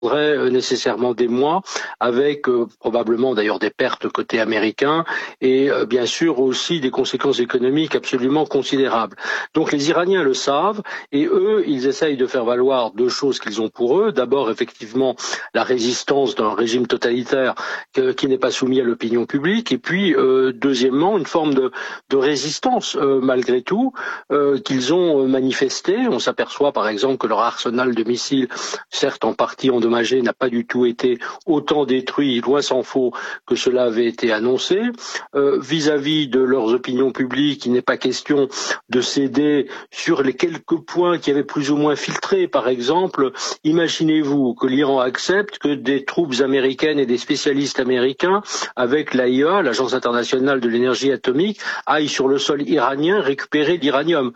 nécessairement des mois, avec probablement d'ailleurs des pertes côté américain et bien sûr aussi des conséquences économiques absolument considérables. Donc les Iraniens le savent et eux, ils essayent de faire valoir deux choses qu'ils ont pour eux. D'abord, effectivement, la résistance d'un régime totalitaire qui n'est pas soumis à l'opinion publique et puis deuxièmement, une forme de résistance malgré tout qu'ils ont manifesté. On s'aperçoit par exemple que leur arsenal de missiles, certes en partie endommagé, n'a pas du tout été autant détruit, loin s'en faut, que cela avait été annoncé. Vis-à-vis de leurs opinions publiques, il n'est pas question de céder sur les quelques points qui avaient plus ou moins filtré. Par exemple, imaginez-vous que l'Iran accepte que des troupes américaines et des spécialistes américains, avec l'AIEA, l'Agence internationale de l'énergie atomique, aillent sur le sol iranien récupérer l'uranium.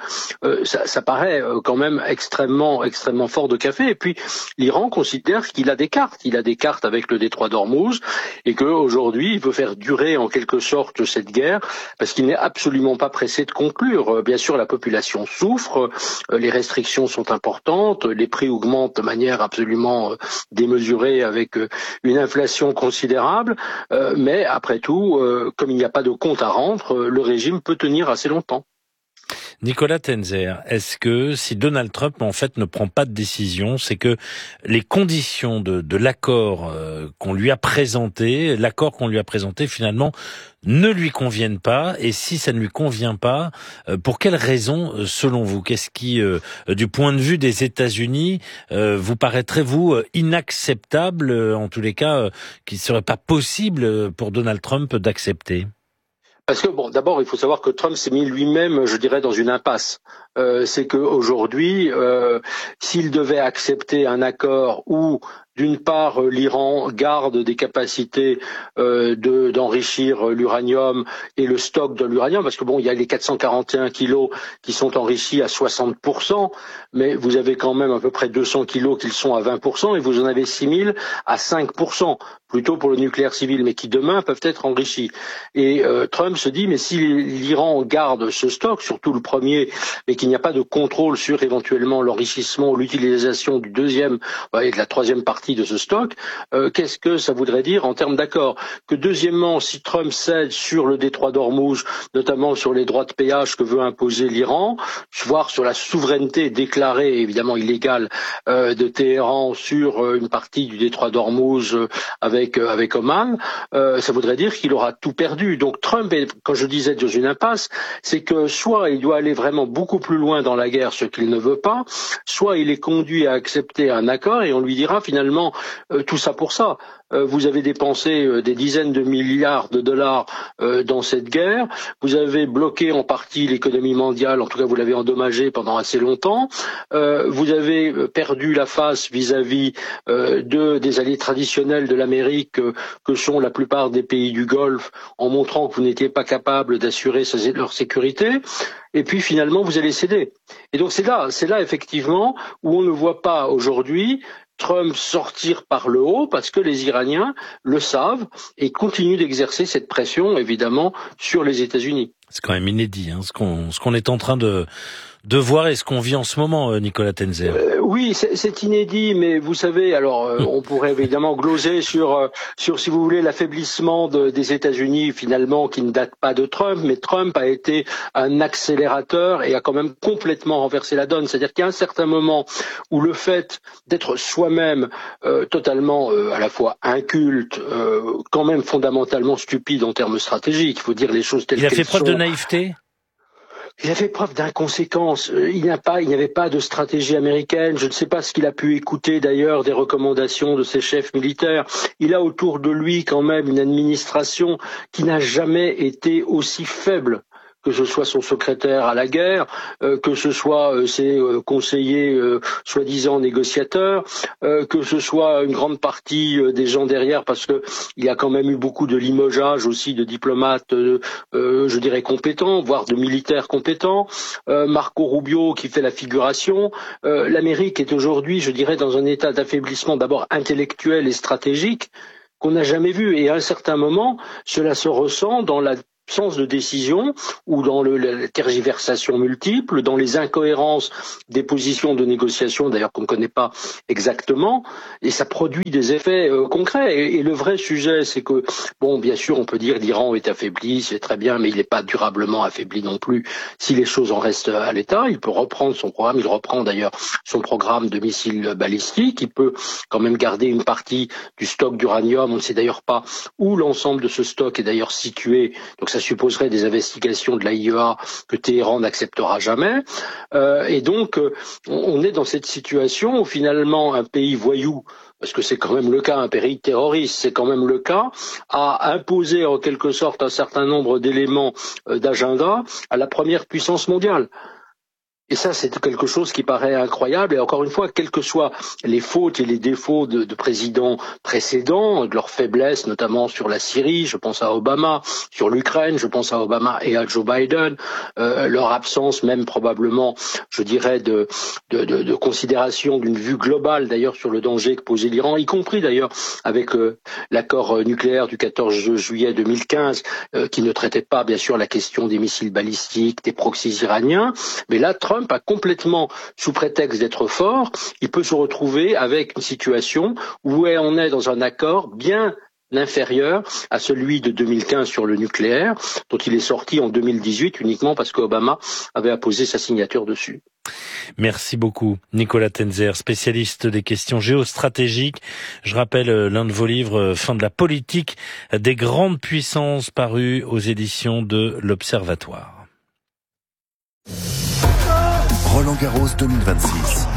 Ça paraît quand même extrêmement fort de café. Et puis, l'Iran considère qu'il a des cartes avec le détroit d'Ormuz et qu'aujourd'hui il veut faire durer en quelque sorte cette guerre parce qu'il n'est absolument pas pressé de conclure. Bien sûr, la population souffre, les restrictions sont importantes, les prix augmentent de manière absolument démesurée avec une inflation considérable, mais après tout, comme il n'y a pas de compte à rendre, le régime peut tenir assez longtemps. Nicolas Tenzer, est-ce que si Donald Trump en fait ne prend pas de décision, c'est que les conditions de l'accord qu'on lui a présenté, finalement ne lui conviennent pas, et si ça ne lui convient pas, pour quelles raisons selon vous? Qu'est-ce qui, du point de vue des États-Unis, vous paraîtrait vous inacceptable, en tous les cas, qu'il ne serait pas possible pour Donald Trump d'accepter? Parce que bon, d'abord, il faut savoir que Trump s'est mis lui-même, je dirais, dans une impasse. C'est qu'aujourd'hui, s'il devait accepter un accord où, d'une part, l'Iran garde des capacités d'enrichir l'uranium et le stock de l'uranium, parce que bon, il y a les 441 kilos qui sont enrichis à 60%, mais vous avez quand même à peu près 200 kilos qui sont à 20%, et vous en avez 6000 à 5%, plutôt pour le nucléaire civil, mais qui demain peuvent être enrichis. Et Trump se dit, mais si l'Iran garde ce stock, surtout le premier, mais qu'il n'y a pas de contrôle sur éventuellement l'enrichissement ou l'utilisation du deuxième et de la troisième partie de ce stock, qu'est-ce que ça voudrait dire en termes d'accord? Que deuxièmement, si Trump cède sur le détroit d'Ormuz, notamment sur les droits de péage que veut imposer l'Iran, voire sur la souveraineté déclarée, évidemment illégale, de Téhéran sur une partie du détroit d'Ormuz avec Oman, ça voudrait dire qu'il aura tout perdu. Donc Trump est, quand je disais dans une impasse, c'est que soit il doit aller vraiment beaucoup plus loin dans la guerre, ce qu'il ne veut pas, soit il est conduit à accepter un accord et on lui dira finalement tout ça pour ça. Vous avez dépensé des dizaines de milliards de dollars dans cette guerre, vous avez bloqué en partie l'économie mondiale, en tout cas vous l'avez endommagée pendant assez longtemps, vous avez perdu la face vis-à-vis des alliés traditionnels de l'Amérique que sont la plupart des pays du Golfe, en montrant que vous n'étiez pas capable d'assurer leur sécurité, et puis finalement vous allez céder. Et donc c'est là effectivement où on ne voit pas aujourd'hui Trump sortir par le haut parce que les Iraniens le savent et continuent d'exercer cette pression évidemment sur les États-Unis. C'est quand même inédit, ce qu'on est en train de voir et ce qu'on vit en ce moment, Nicolas Tenzer. Oui, c'est inédit, mais vous savez, alors on pourrait évidemment gloser sur si vous voulez l'affaiblissement des États-Unis finalement qui ne date pas de Trump, mais Trump a été un accélérateur et a quand même complètement renversé la donne. C'est-à-dire qu'il y a un certain moment où le fait d'être soi-même totalement à la fois inculte, quand même fondamentalement stupide en termes stratégiques, il faut dire les choses telles qu'elles sont. Il a fait preuve de naïveté. Il a fait preuve d'inconséquence. Il n'y avait pas de stratégie américaine. Je ne sais pas ce qu'il a pu écouter d'ailleurs des recommandations de ses chefs militaires. Il a autour de lui quand même une administration qui n'a jamais été aussi faible, que ce soit son secrétaire à la guerre, que ce soit ses conseillers soi-disant négociateurs, que ce soit une grande partie des gens derrière, parce que il y a quand même eu beaucoup de limogeage aussi de diplomates, je dirais compétents, voire de militaires compétents. Marco Rubio qui fait la figuration. L'Amérique est aujourd'hui, je dirais, dans un état d'affaiblissement d'abord intellectuel et stratégique qu'on n'a jamais vu. Et à un certain moment, cela se ressent dans la l'absence de décision ou dans la tergiversation multiple, dans les incohérences des positions de négociation, d'ailleurs qu'on ne connaît pas exactement, et ça produit des effets concrets. Et le vrai sujet, c'est que, bon, bien sûr, on peut dire l'Iran est affaibli, c'est très bien, mais il n'est pas durablement affaibli non plus si les choses en restent à l'état. Il peut reprendre son programme, il reprend d'ailleurs son programme de missiles balistiques, il peut quand même garder une partie du stock d'uranium, on ne sait d'ailleurs pas où l'ensemble de ce stock est d'ailleurs situé, donc ça supposerait des investigations de l'AIEA que Téhéran n'acceptera jamais. Et donc, on est dans cette situation où finalement un pays voyou, parce que c'est quand même le cas, un pays terroriste, c'est quand même le cas, a imposé en quelque sorte un certain nombre d'éléments d'agenda à la première puissance mondiale. Et ça, c'est quelque chose qui paraît incroyable. Et encore une fois, quelles que soient les fautes et les défauts de présidents précédents, de leur faiblesse, notamment sur la Syrie, je pense à Obama, sur l'Ukraine, je pense à Obama et à Joe Biden, leur absence même probablement, je dirais, de considération d'une vue globale d'ailleurs sur le danger que posait l'Iran, y compris d'ailleurs avec l'accord nucléaire du 14 juillet 2015, qui ne traitait pas bien sûr la question des missiles balistiques, des proxys iraniens, mais là, Trump a complètement, sous prétexte d'être fort, il peut se retrouver avec une situation où on est dans un accord bien inférieur à celui de 2015 sur le nucléaire, dont il est sorti en 2018 uniquement parce qu'Obama avait apposé sa signature dessus. Merci beaucoup, Nicolas Tenzer, spécialiste des questions géostratégiques. Je rappelle l'un de vos livres, Fin de la politique des grandes puissances, paru aux éditions de l'Observatoire. Roland-Garros 2026.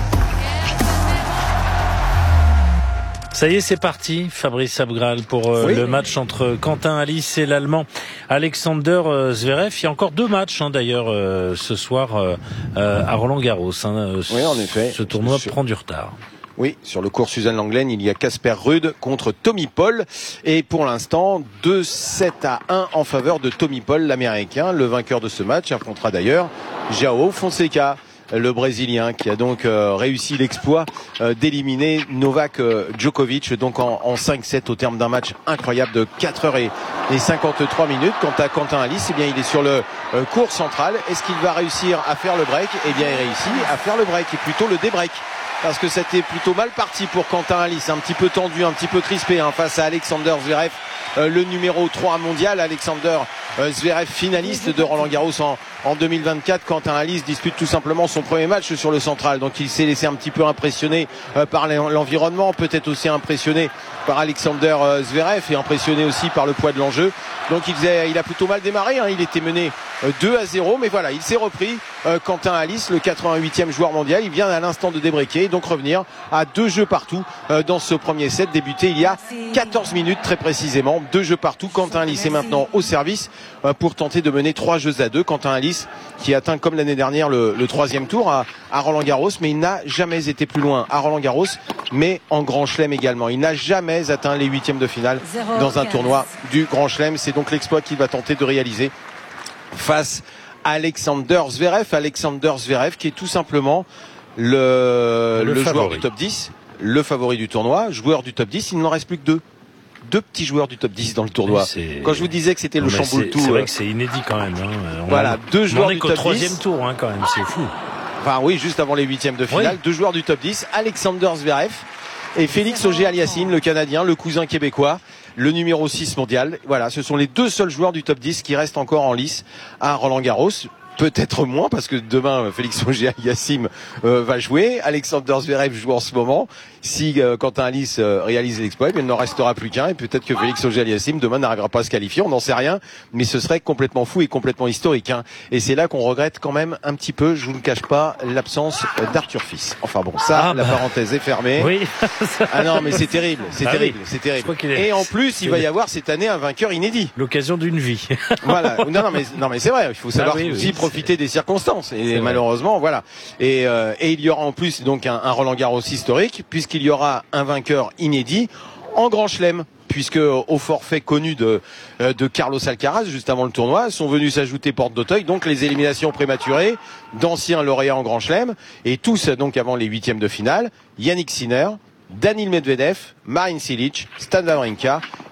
Ça y est, c'est parti, Fabrice Abgral, pour le match entre Quentin Halys et l'Allemand Alexander Zverev. Il y a encore 2 matchs d'ailleurs ce soir à Roland-Garros. Oui, en effet. Ce tournoi prend du retard. Oui, sur le court Suzanne Lenglen, il y a Casper Ruud contre Tommy Paul. Et pour l'instant, 2-7-1 en faveur de Tommy Paul, l'Américain. Le vainqueur de ce match affrontera d'ailleurs João Fonseca, le Brésilien, qui a donc réussi l'exploit d'éliminer Novak Djokovic, donc en 5-7 au terme d'un match incroyable de 4h53. Quant à Quentin Halys, eh bien, il est sur le court central. Est-ce qu'il va réussir à faire le break? Eh bien, il réussit à faire le break, et plutôt le débreak. Parce que c'était plutôt mal parti pour Quentin Halys, un petit peu tendu, un petit peu crispé face à Alexander Zverev, le numéro 3 mondial. Alexander Zverev, finaliste de Roland-Garros en 2024. Quentin Halys dispute tout simplement son premier match sur le central, donc il s'est laissé un petit peu impressionner par l'environnement, peut-être aussi impressionné par Alexander Zverev et impressionné aussi par le poids de l'enjeu. Donc il a plutôt mal démarré, il était mené 2-0, mais voilà, il s'est repris. Quentin Halys, le 88e joueur mondial, il vient à l'instant de débreaker et donc revenir à 2 jeux partout dans ce premier set, débuté il y a 14 minutes très précisément. 2 jeux partout. Quentin Halys est maintenant au service pour tenter de mener 3-2. Quentin Halys qui atteint comme l'année dernière le 3e tour à Roland-Garros, mais il n'a jamais été plus loin à Roland-Garros, mais en Grand Chelem également. Il n'a jamais atteint les 8e de finale dans un tournoi du Grand Chelem. C'est donc l'exploit qu'il va tenter de réaliser face à Alexander Zverev. Alexander Zverev qui est tout simplement le joueur du top 10, le favori du tournoi, joueur du top 10. Il n'en reste plus que 2 petits joueurs du top 10 dans le tournoi. Quand je vous disais que c'était le chamboule tout, c'est vrai que c'est inédit quand même. Voilà, 2 joueurs du top 10. On est qu'au 3e tour quand même, c'est fou. Enfin oui, juste avant les 8e de finale, oui. 2 joueurs du top 10, Alexander Zverev et Félix Auger-Aliassime, le Canadien, le cousin québécois, le numéro 6 mondial. Voilà, ce sont les 2 seuls joueurs du top 10 qui restent encore en lice à Roland-Garros. Peut-être moins, parce que demain, Félix Auger-Aliassime va jouer. Alexander Zverev joue en ce moment. Si Quentin Halys réalise l'exploit, il n'en restera plus qu'un. Et peut-être que Félix Auger-Aliassime demain n'arrivera pas à se qualifier. On n'en sait rien. Mais ce serait complètement fou et complètement historique. Et c'est là qu'on regrette quand même un petit peu, je vous ne cache pas, l'absence d'Arthur Fils. Enfin bon, ça, la parenthèse est fermée. Oui. Ah non, mais c'est terrible. C'est terrible. C'est terrible. Et en plus, il va y avoir cette année un vainqueur inédit. L'occasion d'une vie. Voilà. Non, mais c'est vrai. Il faut savoir aussi profiter des circonstances. Et malheureusement, voilà. Et il y aura en plus donc un Roland-Garros historique, puisqu'il y aura un vainqueur inédit en Grand Chelem, puisque au forfait connu de Carlos Alcaraz juste avant le tournoi sont venus s'ajouter Porte d'Auteuil, donc les éliminations prématurées d'anciens lauréats en Grand Chelem, et tous donc avant les 8e de finale, Yannick Sinner, Daniil Medvedev, Marin Cilic, Stan Wawrinka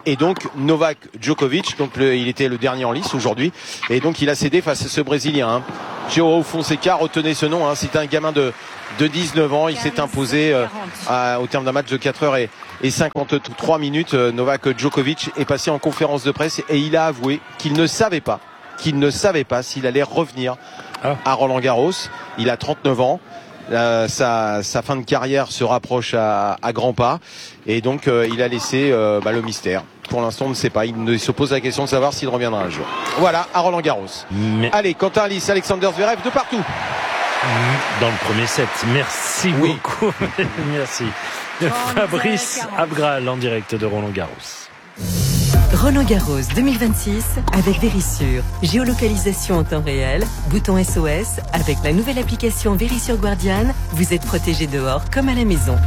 Et donc Novak Djokovic, donc il était le dernier en lice aujourd'hui, et donc il a cédé face à ce Brésilien. João Fonseca, retenez ce nom, c'est un gamin de 19 ans, il s'est imposé au terme d'un match de 4 heures et 53 minutes. Novak Djokovic est passé en conférence de presse et il a avoué qu'il ne savait pas s'il allait revenir à Roland-Garros. Il a 39 ans. Sa fin de carrière se rapproche à grands pas et donc il a laissé le mystère. Pour l'instant on ne sait pas, il se pose la question de savoir s'il reviendra un jour. Voilà, à Roland-Garros. Allez, Quentin Lys, Alexander Zverev de partout. Dans le premier set, merci beaucoup. Merci. Fabrice Abgral en direct de Roland-Garros. Roland-Garros 2026 avec Verisure. Géolocalisation en temps réel, bouton SOS. Avec la nouvelle application Verisure Guardian, vous êtes protégé dehors comme à la maison.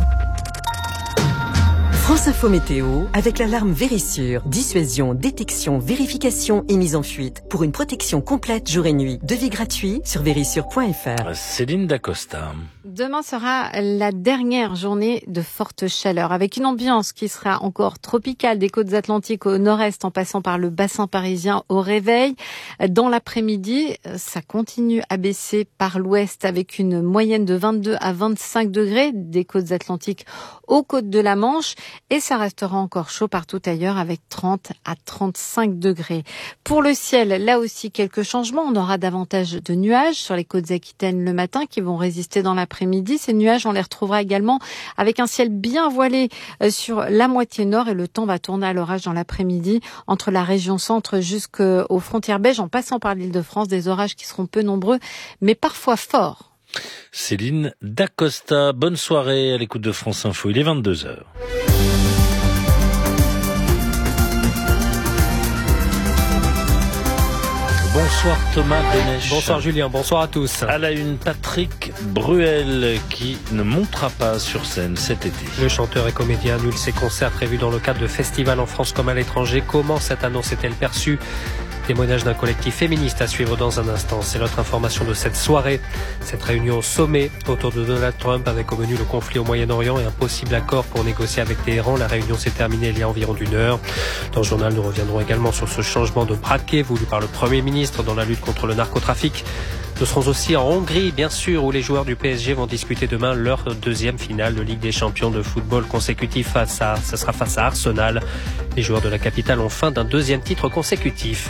France Info Météo avec l'alarme Verisure. Dissuasion, détection, vérification et mise en fuite. Pour une protection complète jour et nuit. Devis gratuit sur verisure.fr. Céline Dacosta. Demain sera la dernière journée de forte chaleur, avec une ambiance qui sera encore tropicale des côtes atlantiques au nord-est en passant par le bassin parisien au réveil. Dans l'après-midi, ça continue à baisser par l'ouest avec une moyenne de 22 à 25 degrés des côtes atlantiques aux côtes de la Manche et ça restera encore chaud partout ailleurs avec 30 à 35 degrés. Pour le ciel, là aussi quelques changements. On aura davantage de nuages sur les côtes aquitaines le matin qui vont résister dans l'après-midi. Ces nuages, on les retrouvera également avec un ciel bien voilé sur la moitié nord et le temps va tourner à l'orage dans l'après-midi entre la région centre jusqu'aux frontières belges en passant par l'Île-de-France. Des orages qui seront peu nombreux mais parfois forts. Céline Dacosta, bonne soirée à l'écoute de France Info. Il est 22h. Bonsoir Thomas Benech. Bonsoir Julien, bonsoir à tous. À la une, Patrick Bruel qui ne montera pas sur scène cet été. Le chanteur et comédien annule ses concerts prévus dans le cadre de festivals en France comme à l'étranger. Comment cette annonce est-elle perçue ? Témoignage d'un collectif féministe à suivre dans un instant. C'est notre information de cette soirée. Cette réunion au sommet autour de Donald Trump avec au menu le conflit au Moyen-Orient et un possible accord pour négocier avec Téhéran. La réunion s'est terminée il y a environ une heure. Dans le journal, nous reviendrons également sur ce changement de braquet voulu par le Premier ministre dans la lutte contre le narcotrafic. Nous serons aussi en Hongrie, bien sûr, où les joueurs du PSG vont disputer demain leur deuxième finale de Ligue des Champions de football consécutif. Ça sera face à Arsenal. Les joueurs de la capitale ont faim d'un deuxième titre consécutif.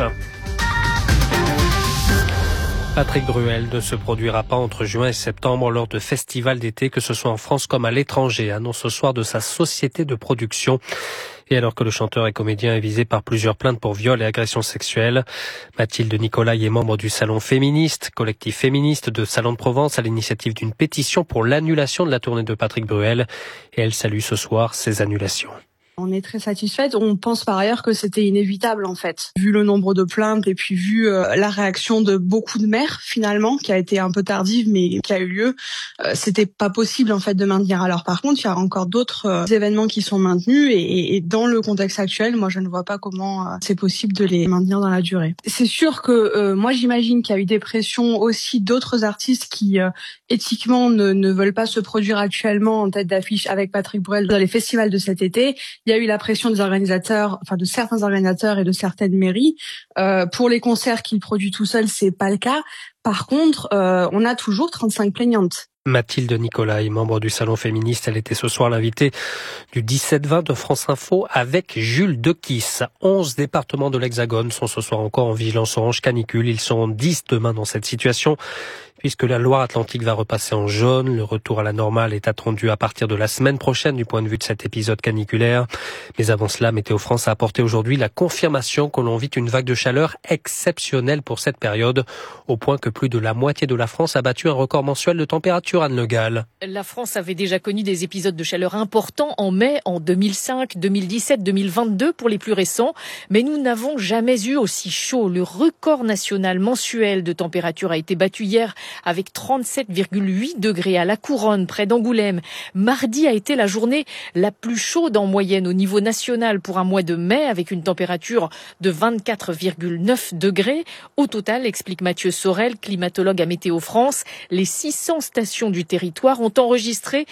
Patrick Bruel ne se produira pas entre juin et septembre lors de festivals d'été, que ce soit en France comme à l'étranger, annonce ce soir de sa société de production. Et alors que le chanteur et comédien est visé par plusieurs plaintes pour viol et agression sexuelle, Mathilde Nicolai est membre du Salon féministe, collectif féministe de Salon de Provence, à l'initiative d'une pétition pour l'annulation de la tournée de Patrick Bruel. Et elle salue ce soir ces annulations. On est très satisfaite. On pense par ailleurs que c'était inévitable en fait. Vu le nombre de plaintes et puis vu la réaction de beaucoup de maires finalement, qui a été un peu tardive mais qui a eu lieu, c'était pas possible en fait de maintenir. Alors par contre, il y a encore d'autres événements qui sont maintenus et dans le contexte actuel, moi je ne vois pas comment c'est possible de les maintenir dans la durée. C'est sûr que moi j'imagine qu'il y a eu des pressions aussi d'autres artistes qui éthiquement ne veulent pas se produire actuellement en tête d'affiche avec Patrick Bruel dans les festivals de cet été. Il y a eu la pression des organisateurs, enfin de certains organisateurs et de certaines mairies. Pour les concerts qu'il produit tout seul, c'est pas le cas. Par contre, on a toujours 35 plaignantes. Mathilde Nicolai, membre du Salon féministe, elle était ce soir l'invitée du 17-20 de France Info avec Jules Dequisse. 11 départements de l'Hexagone sont ce soir encore en vigilance orange canicule. Ils sont 10 demain dans cette situation, puisque la Loire-Atlantique va repasser en jaune. Le retour à la normale est attendu à partir de la semaine prochaine du point de vue de cet épisode caniculaire. Mais avant cela, Météo France a apporté aujourd'hui la confirmation que l'on vit une vague de chaleur exceptionnelle pour cette période, au point que plus de la moitié de la France a battu un record mensuel de température. Anne Le Gall. La France avait déjà connu des épisodes de chaleur importants en mai, en 2005, 2017, 2022 pour les plus récents, mais nous n'avons jamais eu aussi chaud. Le record national mensuel de température a été battu hier avec 37,8 degrés à La Couronne, près d'Angoulême. Mardi a été la journée la plus chaude en moyenne au niveau national pour un mois de mai, avec une température de 24,9 degrés. Au total, explique Mathieu Sorel, climatologue à Météo France, les 600 stations régions du territoire ont enregistré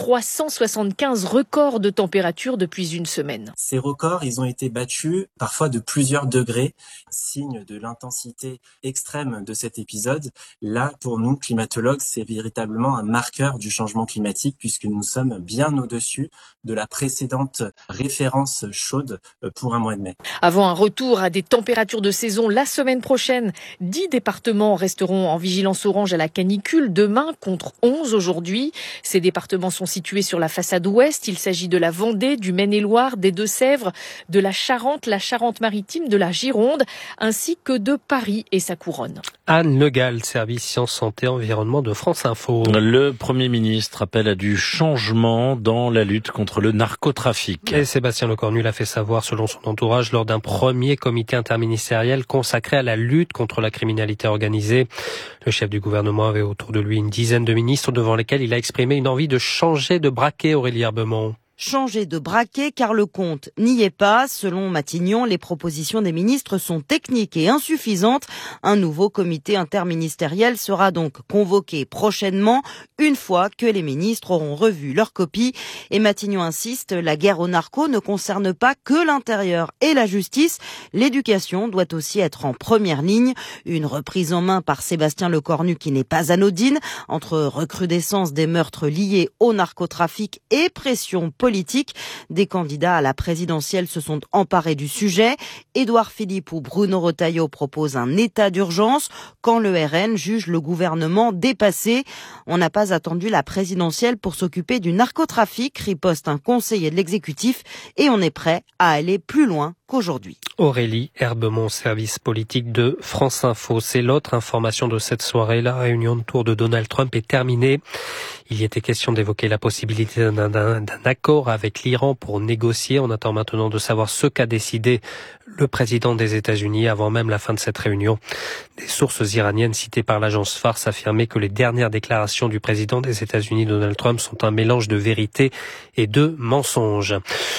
375 records de température depuis une semaine. Ces records, ils ont été battus parfois de plusieurs degrés, signe de l'intensité extrême de cet épisode. Là, pour nous, climatologues, c'est véritablement un marqueur du changement climatique puisque nous sommes bien au-dessus de la précédente référence chaude pour un mois de mai. Avant un retour à des températures de saison la semaine prochaine, 10 départements resteront en vigilance orange à la canicule demain contre 11 aujourd'hui. Ces départements sont situés sur la façade ouest. Il s'agit de la Vendée, du Maine-et-Loire, des Deux-Sèvres, de la Charente, la Charente-Maritime, de la Gironde, ainsi que de Paris et sa couronne. Anne Le Gall, service Sciences, Santé, Environnement de France Info. Le Premier ministre appelle à du changement dans la lutte contre le narcotrafic. Et Sébastien Lecornu l'a fait savoir selon son entourage lors d'un premier comité interministériel consacré à la lutte contre la criminalité organisée. Le chef du gouvernement avait autour de lui une dizaine de ministres devant lesquels il a exprimé une envie de changer de braquet, Aurélie Herbemont. Changer de braquet car le compte n'y est pas. Selon Matignon, les propositions des ministres sont techniques et insuffisantes. Un nouveau comité interministériel sera donc convoqué prochainement, une fois que les ministres auront revu leur copie. Et Matignon insiste, la guerre aux narcos ne concerne pas que l'intérieur et la justice. L'éducation doit aussi être en première ligne. Une reprise en main par Sébastien Lecornu qui n'est pas anodine, entre recrudescence des meurtres liés au narcotrafic et pression politique. Des candidats à la présidentielle se sont emparés du sujet. Édouard Philippe ou Bruno Retailleau proposent un état d'urgence quand le RN juge le gouvernement dépassé. On n'a pas attendu la présidentielle pour s'occuper du narcotrafic, riposte un conseiller de l'exécutif, et on est prêt à aller plus loin qu'aujourd'hui. Aurélie Herbemont, service politique de France Info. C'est l'autre information de cette soirée. La réunion de tour de Donald Trump est terminée. Il y était question d'évoquer la possibilité d'un accord avec l'Iran pour négocier. On attend maintenant de savoir ce qu'a décidé le président des États-Unis avant même la fin de cette réunion. Des sources iraniennes citées par l'agence Fars affirmaient que les dernières déclarations du président des États-Unis, Donald Trump, sont un mélange de vérité et de mensonges.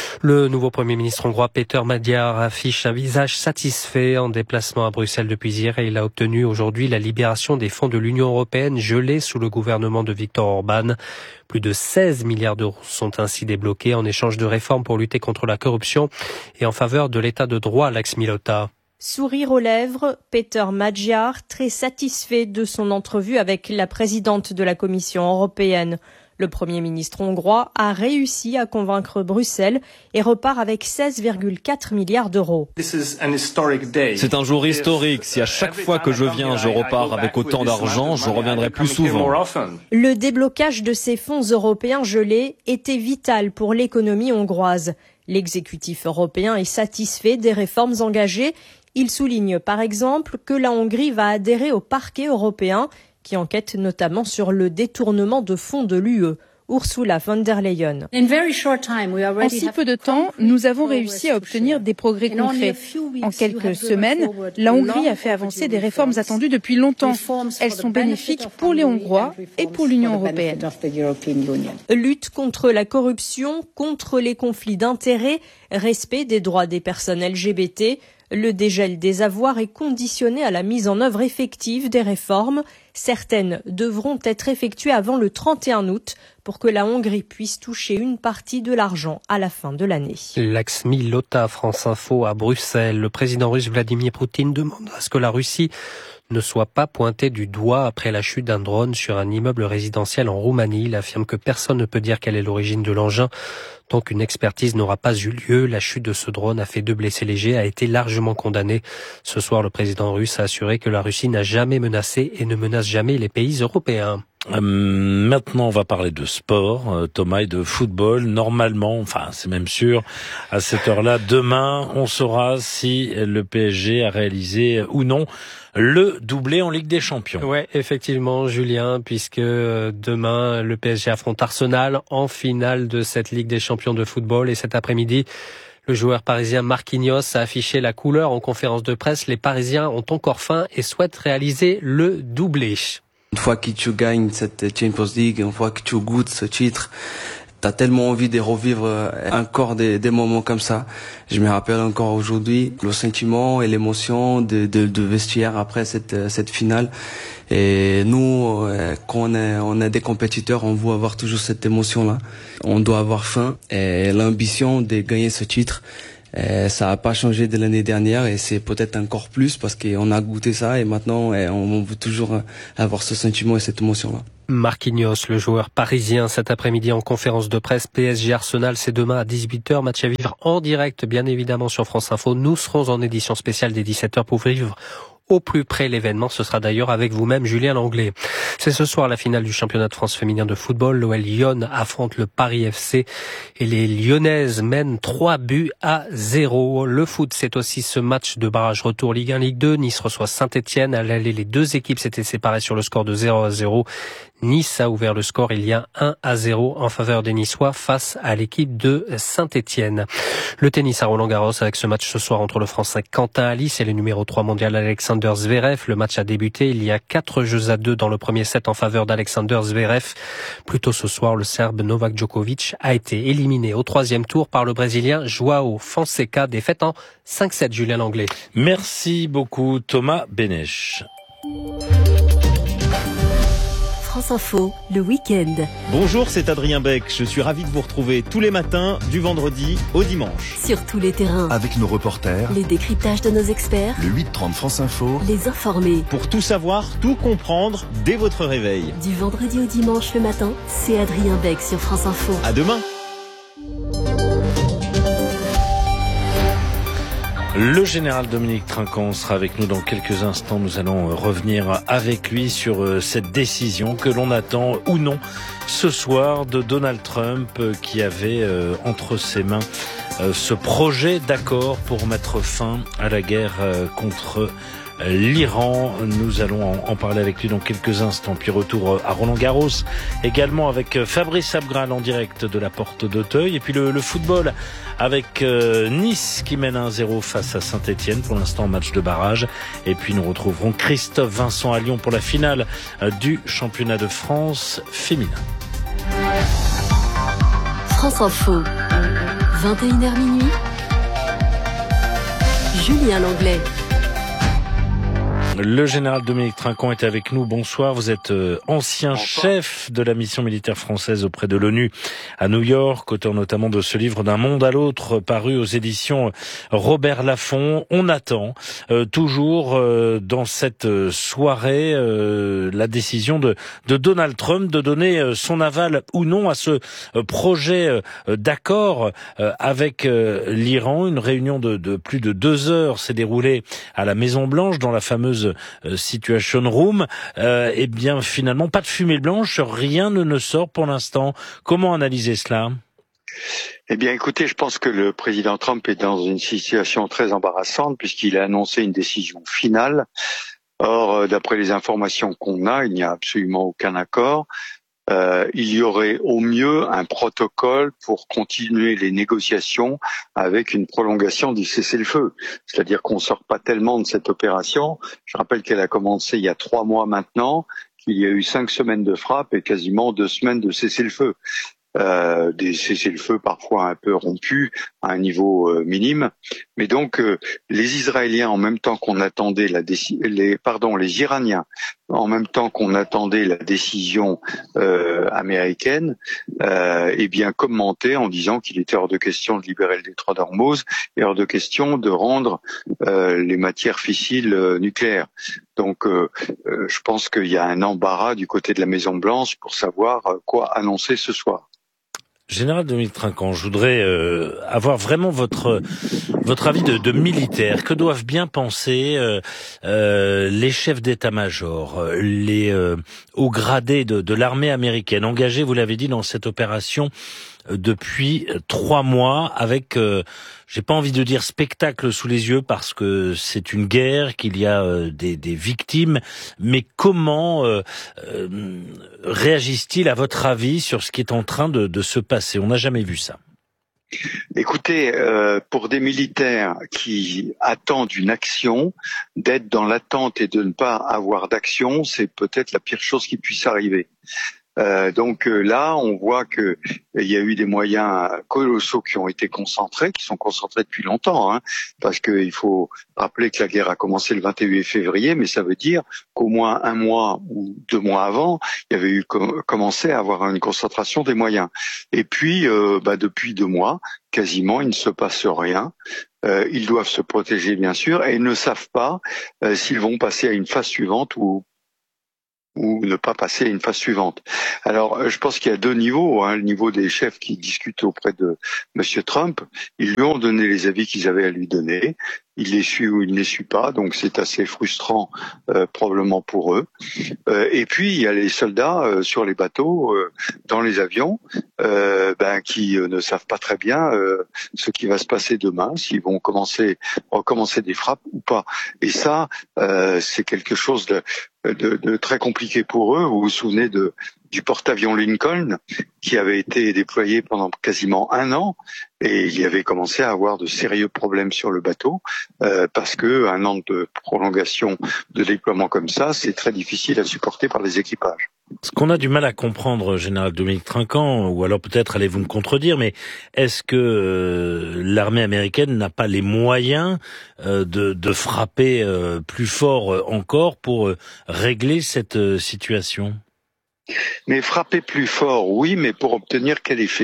Le nouveau Premier ministre hongrois, Péter Magyar, affiche un visage satisfait en déplacement à Bruxelles depuis hier et il a obtenu aujourd'hui la libération des fonds de l'Union européenne gelés sous le gouvernement de Viktor Orban. Plus de 16 milliards d'euros sont ainsi débloqués en échange de réformes pour lutter contre la corruption et en faveur de l'état de droit, Lax Milota. Sourire aux lèvres, Péter Magyar, très satisfait de son entrevue avec la présidente de la Commission européenne. Le Premier ministre hongrois a réussi à convaincre Bruxelles et repart avec 16,4 milliards d'euros. C'est un jour historique. Si à chaque fois que je viens, je repars avec autant d'argent, je reviendrai plus souvent. Le déblocage de ces fonds européens gelés était vital pour l'économie hongroise. L'exécutif européen est satisfait des réformes engagées. Il souligne par exemple que la Hongrie va adhérer au parquet européen qui enquête notamment sur le détournement de fonds de l'UE. Ursula von der Leyen. En si peu de temps, nous avons réussi à obtenir des progrès concrets. En quelques semaines, la Hongrie a fait avancer des réformes attendues depuis longtemps. Elles sont bénéfiques pour les Hongrois et pour l'Union européenne. Lutte contre la corruption, contre les conflits d'intérêts, respect des droits des personnes LGBT. Le dégel des avoirs est conditionné à la mise en œuvre effective des réformes. Certaines devront être effectuées avant le 31 août pour que la Hongrie puisse toucher une partie de l'argent à la fin de l'année. Lax Milota, France Info à Bruxelles. Le président russe Vladimir Poutine demande à ce que la Russie ne soit pas pointée du doigt après la chute d'un drone sur un immeuble résidentiel en Roumanie. Il affirme que personne ne peut dire quelle est l'origine de l'engin tant qu'une expertise n'aura pas eu lieu. La chute de ce drone a fait 2 blessés légers, a été largement condamnée. Ce soir, le président russe a assuré que la Russie n'a jamais menacé et ne menace jamais les pays européens. Maintenant, on va parler de sport, Thomas, et de football. Normalement, enfin, c'est même sûr, à cette heure-là, demain, on saura si le PSG a réalisé ou non le doublé en Ligue des Champions. Ouais, effectivement, Julien, puisque demain, le PSG affronte Arsenal en finale de cette Ligue des Champions de football. Et cet après-midi, le joueur parisien Marquinhos a affiché la couleur en conférence de presse. Les Parisiens ont encore faim et souhaitent réaliser le doublé. Une fois que tu gagnes cette Champions League, une fois que tu goûtes ce titre, T'as tellement envie de revivre encore des moments comme ça. Je me rappelle encore aujourd'hui le sentiment et l'émotion de vestiaire après cette finale. Et nous, quand on est des compétiteurs, on veut avoir toujours cette émotion-là. On doit avoir faim et l'ambition de gagner ce titre. Ça n'a pas changé de l'année dernière et c'est peut-être encore plus parce qu'on a goûté ça et maintenant on veut toujours avoir ce sentiment et cette émotion-là. Marquinhos, le joueur parisien, cet après-midi en conférence de presse. PSG Arsenal, c'est demain à 18h. Match à vivre en direct, bien évidemment, sur France Info. Nous serons en édition spéciale dès 17h pour vivre au plus près l'événement. Ce sera d'ailleurs avec vous-même, Julien Langlais. C'est ce soir la finale du championnat de France féminin de football. L'OL Lyon affronte le Paris FC et les Lyonnaises mènent 3-0. Le foot, c'est aussi ce match de barrage retour Ligue 1, Ligue 2. Nice reçoit Saint-Etienne. À l'aller, les deux équipes s'étaient séparées sur le score de 0-0. Nice a ouvert le score, il y a 1-0 en faveur des Niçois face à l'équipe de Saint-Etienne. Le tennis à Roland-Garros avec ce match ce soir entre le Français Quentin Halys et le numéro 3 mondial Alexander Zverev. Le match a débuté, il y a 4-2 dans le premier set en faveur d'Alexander Zverev. Plus tôt ce soir, le Serbe Novak Djokovic a été éliminé au troisième tour par le Brésilien Joao Fonseca, défaite en 5-7. Julien Langlais. Merci beaucoup Thomas Benech. France Info, le week-end. Bonjour, c'est Adrien Beck. Je suis ravi de vous retrouver tous les matins, du vendredi au dimanche. Sur tous les terrains. Avec nos reporters. Les décryptages de nos experts. Le 8h30 France Info. Les informés. Pour tout savoir, tout comprendre dès votre réveil. Du vendredi au dimanche le matin, c'est Adrien Beck sur France Info. À demain. Le général Dominique Trinquant sera avec nous dans quelques instants. Nous allons revenir avec lui sur cette décision que l'on attend ou non ce soir de Donald Trump qui avait entre ses mains ce projet d'accord pour mettre fin à la guerre contre l'Iran. Nous allons en parler avec lui dans quelques instants. Puis retour à Roland-Garros, également avec Fabrice Abgral en direct de la Porte d'Auteuil. Et puis le football avec Nice qui mène 1-0 face à Saint-Etienne. Pour l'instant, match de barrage. Et puis nous retrouverons Christophe Vincent à Lyon pour la finale du championnat de France féminin. France Info, 21h minuit. Julien Langlais. Le général Dominique Trinquant est avec nous. Bonsoir. Vous êtes ancien chef de la mission militaire française auprès de l'ONU à New York, auteur notamment de ce livre D'un monde à l'autre, paru aux éditions Robert Laffont. On attend toujours dans cette soirée la décision de Donald Trump de donner son aval ou non à ce projet d'accord avec l'Iran. Une réunion de plus de 2 heures s'est déroulée à la Maison-Blanche dans la fameuse Situation Room. Eh bien, finalement, pas de fumée blanche, rien ne sort pour l'instant. Comment analyser cela ? Eh bien, écoutez, je pense que le président Trump est dans une situation très embarrassante puisqu'il a annoncé une décision finale. Or, d'après les informations qu'on a, il n'y a absolument aucun accord. Il y aurait au mieux un protocole pour continuer les négociations avec une prolongation du cessez-le-feu. C'est-à-dire qu'on ne sort pas tellement de cette opération. Je rappelle qu'elle a commencé il y a 3 mois maintenant, qu'il y a eu 5 semaines de frappe et quasiment 2 semaines de cessez-le-feu. Des cessez-le-feu parfois un peu rompus à un niveau minime. Mais donc les Israéliens, en même temps qu'on attendait les Iraniens, en même temps qu'on attendait la décision américaine, eh bien commentaient en disant qu'il était hors de question de libérer le détroit d'Ormuz et hors de question de rendre les matières fissiles nucléaires. Donc je pense qu'il y a un embarras du côté de la Maison-Blanche pour savoir quoi annoncer ce soir. Général Dominique Trinquant, je voudrais avoir vraiment votre avis de militaire. Que doivent bien penser les chefs d'état-major, les hauts gradés de l'armée américaine, engagés, vous l'avez dit, dans cette opération depuis 3 mois, avec, j'ai pas envie de dire spectacle sous les yeux parce que c'est une guerre, qu'il y a des victimes, mais comment réagissent-ils à votre avis sur ce qui est en train de se passer ? On n'a jamais vu ça. Écoutez, pour des militaires qui attendent une action, d'être dans l'attente et de ne pas avoir d'action, c'est peut-être la pire chose qui puisse arriver. Là, on voit que il y a eu des moyens colossaux qui ont été concentrés, qui sont concentrés depuis longtemps, hein, parce qu'il faut rappeler que la guerre a commencé le 28 février, mais ça veut dire qu'au moins 1 mois ou 2 mois avant, il y avait eu commencé à avoir une concentration des moyens. Et puis, depuis 2 mois, quasiment, il ne se passe rien. Ils doivent se protéger, bien sûr, et ils ne savent pas s'ils vont passer à une phase suivante ou ne pas passer à une phase suivante. Alors, je pense qu'il y a 2 niveaux. Le niveau des chefs qui discutent auprès de Monsieur Trump, ils lui ont donné les avis qu'ils avaient à lui donner. Il les suit ou il ne les suit pas, donc c'est assez frustrant probablement pour eux. Et puis, il y a les soldats sur les bateaux, dans les avions, qui ne savent pas très bien ce qui va se passer demain, s'ils vont recommencer des frappes ou pas. Et ça, c'est quelque chose de très compliqué pour eux. Vous vous souvenez du porte-avions Lincoln qui avait été déployé pendant quasiment 1 an et il y avait commencé à avoir de sérieux problèmes sur le bateau parce que 1 an de prolongation de déploiement comme ça, c'est très difficile à supporter par les équipages. Ce qu'on a du mal à comprendre, général Dominique Trinquant, ou alors peut-être allez-vous me contredire, mais est-ce que l'armée américaine n'a pas les moyens de frapper plus fort encore pour régler cette situation ? Mais frapper plus fort, oui, mais pour obtenir quel effet ?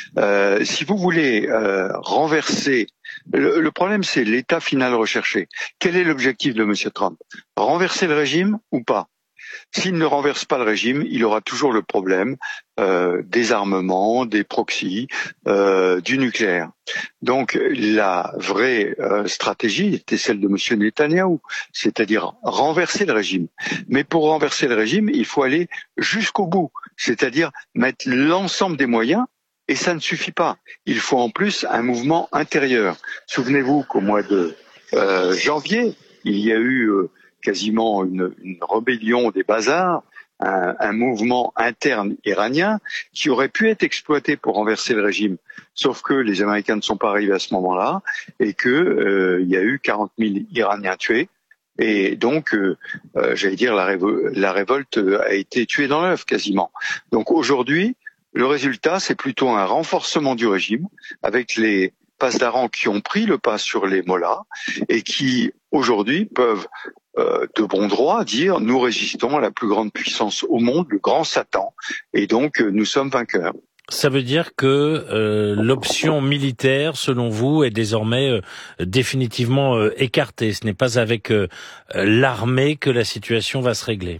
Si vous voulez renverser, le problème c'est l'état final recherché. Quel est l'objectif de M. Trump ? Renverser le régime ou pas ? S'il ne renverse pas le régime, il aura toujours le problème des armements, des proxys, du nucléaire. Donc la vraie stratégie était celle de M. Netanyahou, c'est-à-dire renverser le régime. Mais pour renverser le régime, il faut aller jusqu'au bout, c'est-à-dire mettre l'ensemble des moyens. Et ça ne suffit pas. Il faut en plus un mouvement intérieur. Souvenez-vous qu'au mois de janvier, il y a eu quasiment une rébellion des bazars, un mouvement interne iranien qui aurait pu être exploité pour renverser le régime. Sauf que les Américains ne sont pas arrivés à ce moment-là et que il y a eu 40 000 Iraniens tués. Et donc, j'allais dire, la révolte a été tuée dans l'œuf quasiment. Donc aujourd'hui, le résultat, c'est plutôt un renforcement du régime avec les pasdaran qui ont pris le pas sur les mollahs et qui aujourd'hui peuvent de bon droit dire nous résistons à la plus grande puissance au monde, le grand Satan, et donc nous sommes vainqueurs. Ça veut dire que l'option militaire, selon vous, est désormais définitivement écartée. Ce n'est pas avec l'armée que la situation va se régler.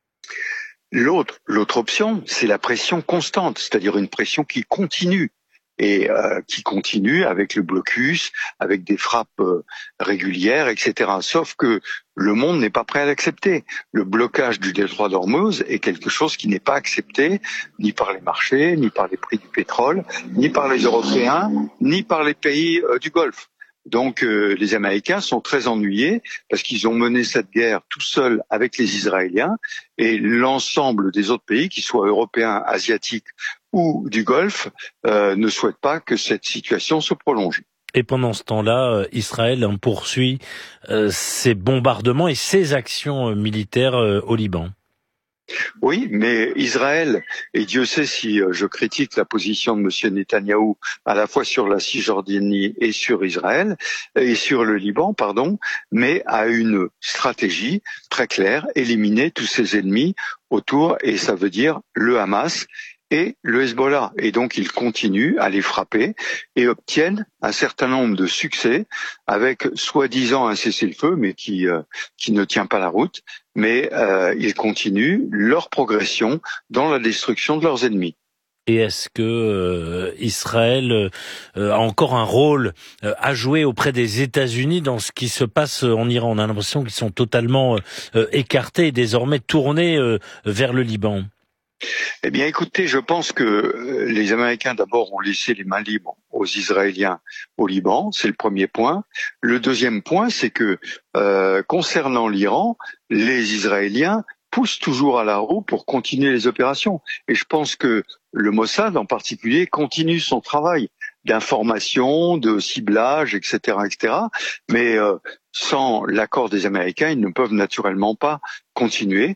L'autre option, c'est la pression constante, c'est-à-dire une pression qui continue. Et qui continue avec le blocus, avec des frappes régulières, etc. Sauf que le monde n'est pas prêt à l'accepter. Le blocage du détroit d'Ormuz est quelque chose qui n'est pas accepté ni par les marchés, ni par les prix du pétrole, ni par les Européens, ni par les pays du Golfe. Donc les Américains sont très ennuyés parce qu'ils ont mené cette guerre tout seuls avec les Israéliens et l'ensemble des autres pays, qu'ils soient européens, asiatiques ou du Golfe, ne souhaitent pas que cette situation se prolonge. Et pendant ce temps-là, Israël poursuit ses bombardements et ses actions militaires au Liban. Oui, mais Israël, et Dieu sait si je critique la position de M. Netanyahou à la fois sur la Cisjordanie et sur Israël, et sur le Liban, mais a une stratégie très claire, éliminer tous ses ennemis autour, et ça veut dire le Hamas et le Hezbollah. Et donc, ils continuent à les frapper et obtiennent un certain nombre de succès avec soi-disant un cessez-le-feu, mais qui ne tient pas la route. Mais ils continuent leur progression dans la destruction de leurs ennemis. Et est-ce que Israël a encore un rôle à jouer auprès des États-Unis dans ce qui se passe en Iran ? On a l'impression qu'ils sont totalement écartés et désormais tournés vers le Liban. Eh bien, écoutez, je pense que les Américains, d'abord, ont laissé les mains libres aux Israéliens au Liban. C'est le premier point. Le deuxième point, c'est que concernant l'Iran, les Israéliens poussent toujours à la roue pour continuer les opérations. Et je pense que le Mossad, en particulier, continue son travail d'information, de ciblage, etc., etc. Mais sans l'accord des Américains, ils ne peuvent naturellement pas continuer.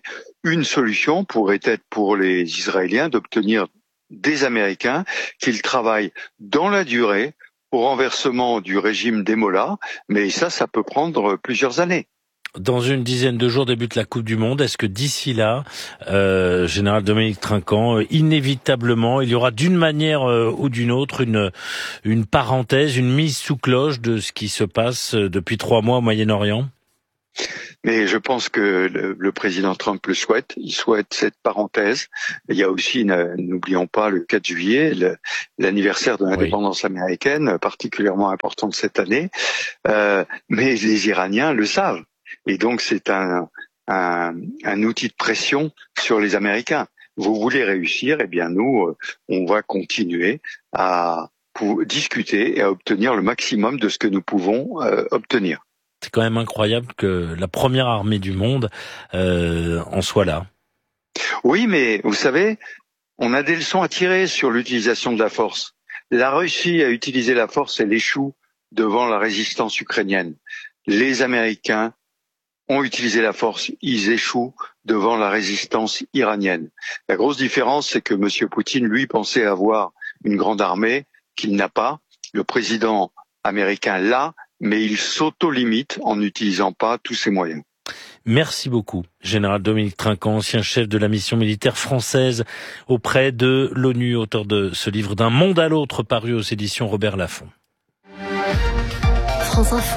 une solution pourrait être pour les Israéliens d'obtenir des Américains qu'ils travaillent dans la durée au renversement du régime des Mollahs, mais ça peut prendre plusieurs années. Dans une dizaine de jours débute la Coupe du Monde. Est-ce que d'ici là, Général Dominique Trinquant, inévitablement, il y aura d'une manière ou d'une autre une parenthèse, une mise sous cloche de ce qui se passe depuis 3 mois au Moyen-Orient ? Mais je pense que le président Trump le souhaite. Il souhaite cette parenthèse. Il y a aussi, n'oublions pas, le 4 juillet, l'anniversaire de l'indépendance américaine, particulièrement important cette année. Mais les Iraniens le savent. Et donc, c'est un outil de pression sur les Américains. Vous voulez réussir, eh bien nous, on va continuer à discuter et à obtenir le maximum de ce que nous pouvons obtenir. C'est quand même incroyable que la première armée du monde en soit là. Oui, mais vous savez, on a des leçons à tirer sur l'utilisation de la force. La Russie a utilisé la force, elle échoue devant la résistance ukrainienne. Les Américains ont utilisé la force, ils échouent devant la résistance iranienne. La grosse différence, c'est que M. Poutine, lui, pensait avoir une grande armée qu'il n'a pas. Le président américain l'a, mais il s'auto-limite en n'utilisant pas tous ses moyens. Merci beaucoup, Général Dominique Trinquant, ancien chef de la mission militaire française auprès de l'ONU, auteur de ce livre D'un monde à l'autre, paru aux éditions Robert Laffont. France Info,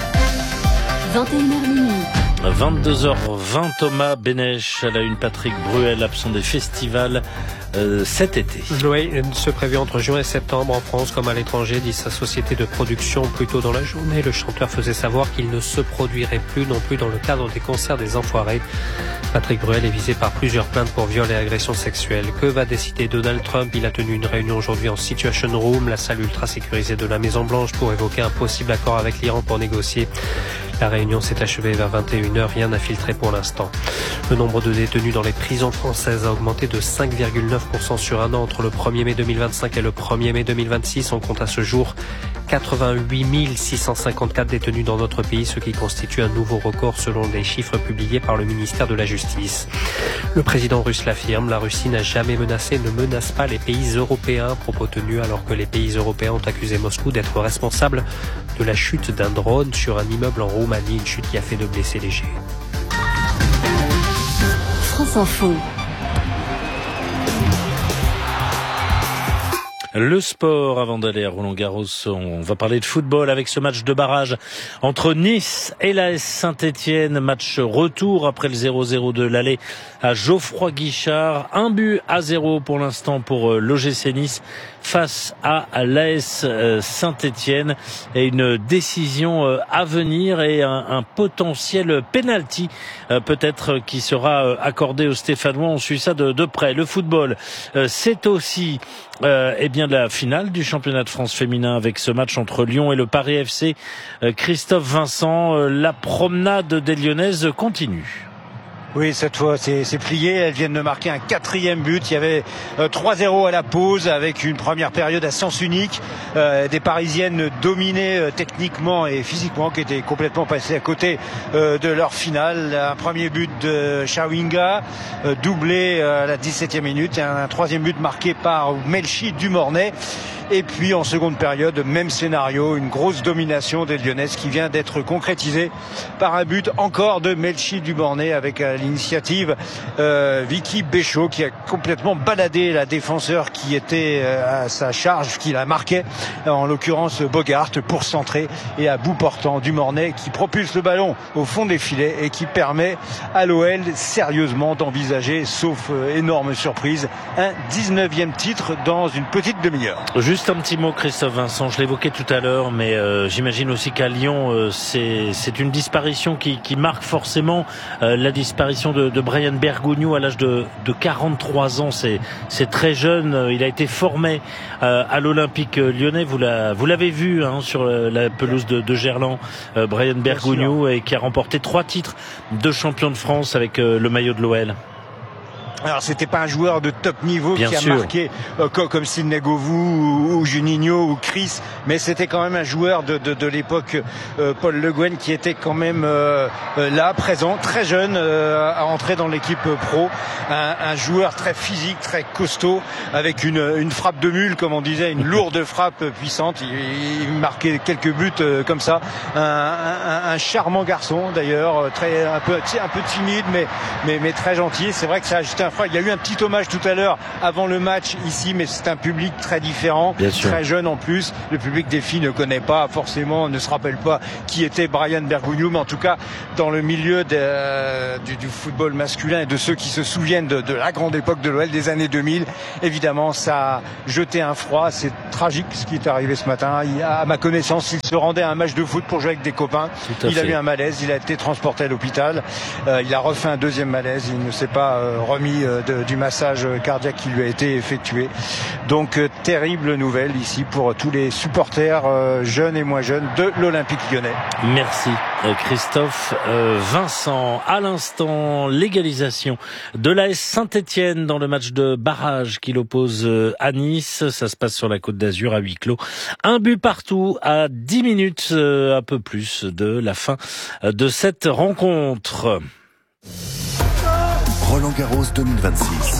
21h minuit. 22h20, Thomas Bénèche à la une, Patrick Bruel, absent des festivals cet été. Oui, se prévu entre juin et septembre en France comme à l'étranger, dit sa société de production. Plus tôt dans la journée, le chanteur faisait savoir qu'il ne se produirait plus non plus dans le cadre des concerts des Enfoirés. Patrick Bruel est visé par plusieurs plaintes pour viol et agression sexuelle. Que va décider Donald Trump? Il a tenu une réunion aujourd'hui en Situation Room, la salle ultra sécurisée de la Maison-Blanche, pour évoquer un possible accord avec l'Iran pour négocier. La réunion s'est achevée vers 21h, rien n'a filtré pour l'instant. Le nombre de détenus dans les prisons françaises a augmenté de 5,9% sur un an entre le 1er mai 2025 et le 1er mai 2026. On compte à ce jour 88 654 détenus dans notre pays, ce qui constitue un nouveau record selon les chiffres publiés par le ministère de la Justice. Le président russe l'affirme, la Russie n'a jamais menacé, ne menace pas les pays européens. Propos tenus alors que les pays européens ont accusé Moscou d'être responsable de la chute d'un drone sur un immeuble en Roumanie, une chute qui a fait 2 blessés légers. France Info. Le sport, avant d'aller à Roland-Garros, on va parler de football avec ce match de barrage entre Nice et l'AS Saint-Étienne. Match retour après le 0-0 de l'aller à Geoffroy-Guichard. 1-0 pour l'instant pour l'OGC Nice face à l'AS Saint-Étienne, et une décision à venir et un potentiel penalty peut-être qui sera accordé aux Stéphanois. On suit ça de près. Le football, c'est aussi de la finale du championnat de France féminin avec ce match entre Lyon et le Paris FC. Christophe Vincent, la promenade des Lyonnaises continue. Oui, cette fois, c'est plié. Elles viennent de marquer un 4e but. Il y avait 3-0 à la pause avec une première période à sens unique. Des Parisiennes dominées techniquement et physiquement, qui étaient complètement passées à côté de leur finale. Un premier but de Chawinga, doublé à la 17e minute, et un 3e but marqué par Melchi Dumornay. Et puis en seconde période, même scénario, une grosse domination des Lyonnaises qui vient d'être concrétisée par un but encore de Melchi Dumornay, avec à l'initiative Vicky Béchaud, qui a complètement baladé la défenseur qui était à sa charge, qui la marquait, en l'occurrence Bogart, pour centrer, et à bout portant Dumornay qui propulse le ballon au fond des filets et qui permet à l'OL sérieusement d'envisager, sauf énorme surprise, un 19e titre dans une petite demi-heure. Juste un petit mot, Christophe Vincent, je l'évoquais tout à l'heure, mais j'imagine aussi qu'à Lyon, c'est une disparition qui marque forcément la disparition de Brian Bergogneau à l'âge de 43 ans. C'est très jeune, il a été formé à l'Olympique lyonnais, vous l'avez vu sur la pelouse de Gerland, Brian Bergogneau, et qui a remporté 3 titres de champion de France avec le maillot de l'OL. Alors c'était pas un joueur de top niveau Bien qui a sûr. marqué comme Sidney Govou ou Juninho ou Chris, mais c'était quand même un joueur de l'époque Paul Le Guen qui était quand même là, présent, très jeune, à entrer dans l'équipe pro. Un joueur très physique, très costaud, avec une frappe de mule, comme on disait, une lourde frappe puissante. Il marquait quelques buts comme ça. Un charmant garçon d'ailleurs, un peu timide, mais très gentil. C'est vrai que ça a ajouté un froid. Il y a eu un petit hommage tout à l'heure avant le match ici, mais c'est un public très différent, très jeune en plus. Le public des filles ne connaît pas forcément, ne se rappelle pas qui était Brian Bergouniou, mais en tout cas dans le milieu du football masculin et de ceux qui se souviennent de la grande époque de l'OL des années 2000, évidemment ça a jeté un froid. C'est tragique ce qui est arrivé ce matin. À ma connaissance, il se rendait à un match de foot pour jouer avec des copains. Il a eu un malaise, il a été transporté à l'hôpital. Il a refait un deuxième malaise, il ne s'est pas remis du massage cardiaque qui lui a été effectué. Donc terrible nouvelle ici pour tous les supporters jeunes et moins jeunes de l'Olympique Lyonnais. Merci Christophe. Vincent, à l'instant, l'égalisation de l'AS Saint-Étienne dans le match de barrage qui l'oppose à Nice. Ça se passe sur la Côte d'Azur à huis clos. Un but partout à 10 minutes, un peu plus de la fin de cette rencontre. Roland Garros 2026.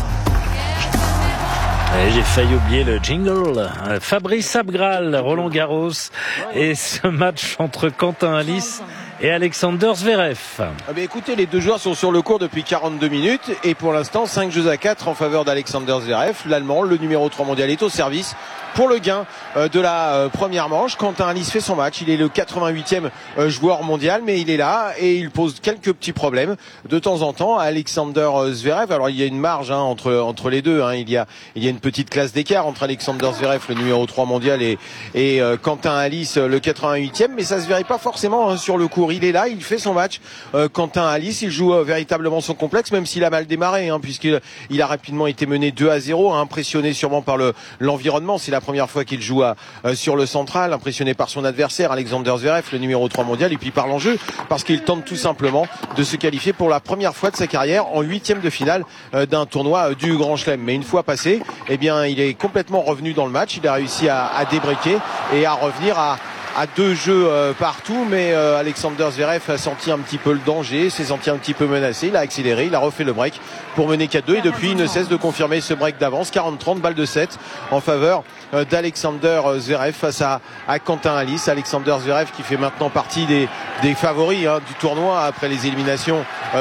J'ai failli oublier le jingle. Fabrice Abgral, Roland Garros et ce match entre Quentin Halys et Alexander Zverev. Écoutez, les deux joueurs sont sur le court depuis 42 minutes et pour l'instant 5-4 en faveur d'Alexander Zverev. L'Allemand, le numéro 3 mondial, est au service pour le gain de la première manche. Quentin Halys fait son match, il est le 88e joueur mondial, mais il est là et il pose quelques petits problèmes de temps en temps à Alexander Zverev. Alors il y a une marge entre les deux, il y a une petite classe d'écart entre Alexander Zverev, le numéro 3 mondial, et Quentin Halys, le 88e, mais ça se verrait pas forcément sur le court. Il est là, il fait son match. Quentin Halys, il joue véritablement son complexe, même s'il a mal démarré, puisqu'il a rapidement été mené 2-0, impressionné sûrement par l'environnement. C'est la première fois qu'il joue sur le central, impressionné par son adversaire Alexander Zverev, le numéro 3 mondial, et puis par l'enjeu, parce qu'il tente tout simplement de se qualifier pour la première fois de sa carrière en 8e de finale d'un tournoi du Grand Chelem. Mais une fois passé, il est complètement revenu dans le match. Il a réussi à débriquer et à revenir à 2 jeux partout, mais Alexander Zverev a senti un petit peu le danger, s'est senti un petit peu menacé, il a accéléré, il a refait le break pour mener 4-2 et depuis il ne cesse de confirmer ce break d'avance. 40-30, balle de 7 en faveur d'Alexander Zverev face à Quentin Halys. Alexander Zverev qui fait maintenant partie des favoris du tournoi après les éliminations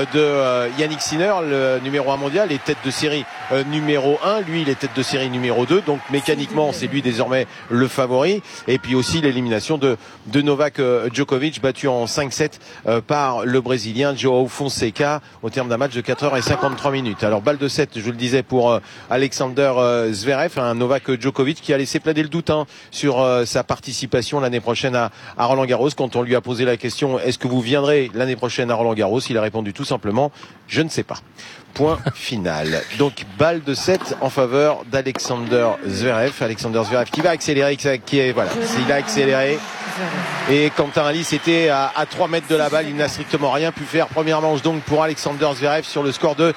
de Yannick Sinner, le numéro 1 mondial, et tête de série numéro 1, lui il est tête de série numéro 2, donc mécaniquement c'est lui désormais le favori, et puis aussi l'élimination de Novak Djokovic, battu en 5-7 par le Brésilien João Fonseca au terme d'un match de 4h53 minutes. Alors balle de 7, je vous le disais, pour Alexander Zverev, un Novak Djokovic qui a laissé planer le doute sur sa participation l'année prochaine à Roland Garros. Quand on lui a posé la question, est-ce que vous viendrez l'année prochaine à Roland Garros, il a répondu tout simplement, je ne sais pas. Point final. Donc balle de 7 en faveur d'Alexander Zverev. Alexander Zverev qui va accélérer, il a accéléré. Et Quentin Halys était à 3 mètres de la balle, il n'a strictement rien pu faire. Première manche donc pour Alexander Zverev sur le score de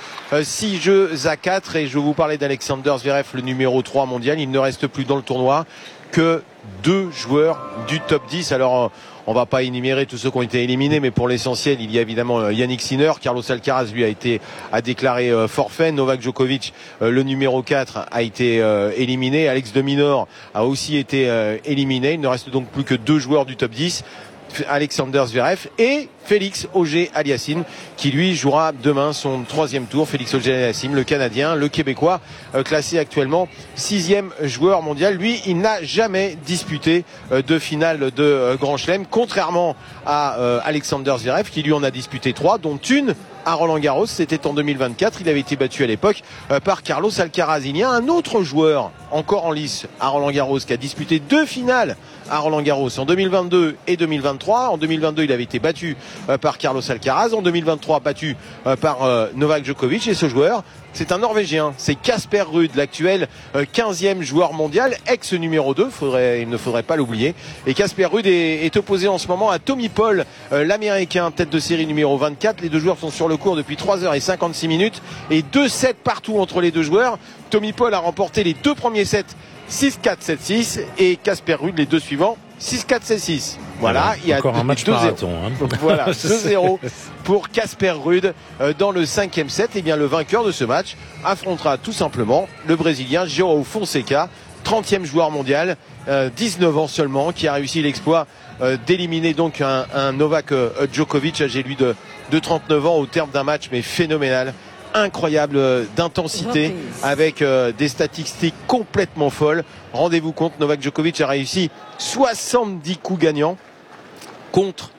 6-4. Et je vous parlais d'Alexander Zverev, le numéro 3 mondial. Il ne reste plus dans le tournoi que 2 joueurs du top 10. Alors on va pas énumérer tous ceux qui ont été éliminés, mais pour l'essentiel, il y a évidemment Yannick Sinner. Carlos Alcaraz, lui, a déclaré forfait. Novak Djokovic, le numéro 4, a été éliminé. Alex de Minaur a aussi été éliminé. Il ne reste donc plus que 2 joueurs du top 10. Alexander Zverev et Félix Auger-Aliassime qui lui jouera demain son 3e tour. Félix Auger-Aliassime, le Canadien, le Québécois, classé actuellement 6e joueur mondial. Lui, il n'a jamais disputé de finale de Grand Chelem, contrairement à Alexander Zverev qui lui en a disputé 3, dont une à Roland Garros. C'était en 2024. Il avait été battu à l'époque par Carlos Alcaraz. Il y a un autre joueur encore en lice à Roland Garros qui a disputé 2 finales à Roland Garros en 2022 et 2023. En 2022, il avait été battu par Carlos Alcaraz. En 2023, battu par Novak Djokovic. Et ce joueur, c'est un Norvégien, c'est Casper Ruud, l'actuel 15e joueur mondial, ex-numéro 2, il ne faudrait pas l'oublier. Et Casper Ruud est opposé en ce moment à Tommy Paul, l'Américain, tête de série numéro 24. Les deux joueurs sont sur le court depuis 3h56 minutes et 2-7 partout entre les deux joueurs. Tommy Paul a remporté les deux premiers sets 6-4, 7-6 et Casper Ruud les deux suivants 6-4, 7-6. Voilà, il y a encore un match marathon. Voilà, 2-0 pour Casper Ruud dans le 5e set. Et bien le vainqueur de ce match affrontera tout simplement le Brésilien João Fonseca, 30e joueur mondial, 19 ans seulement, qui a réussi l'exploit d'éliminer donc un Novak Djokovic âgé lui de 39 ans au terme d'un match mais phénoménal. Incroyable d'intensité avec des statistiques complètement folles. Rendez-vous compte, Novak Djokovic a réussi 70 coups gagnants contre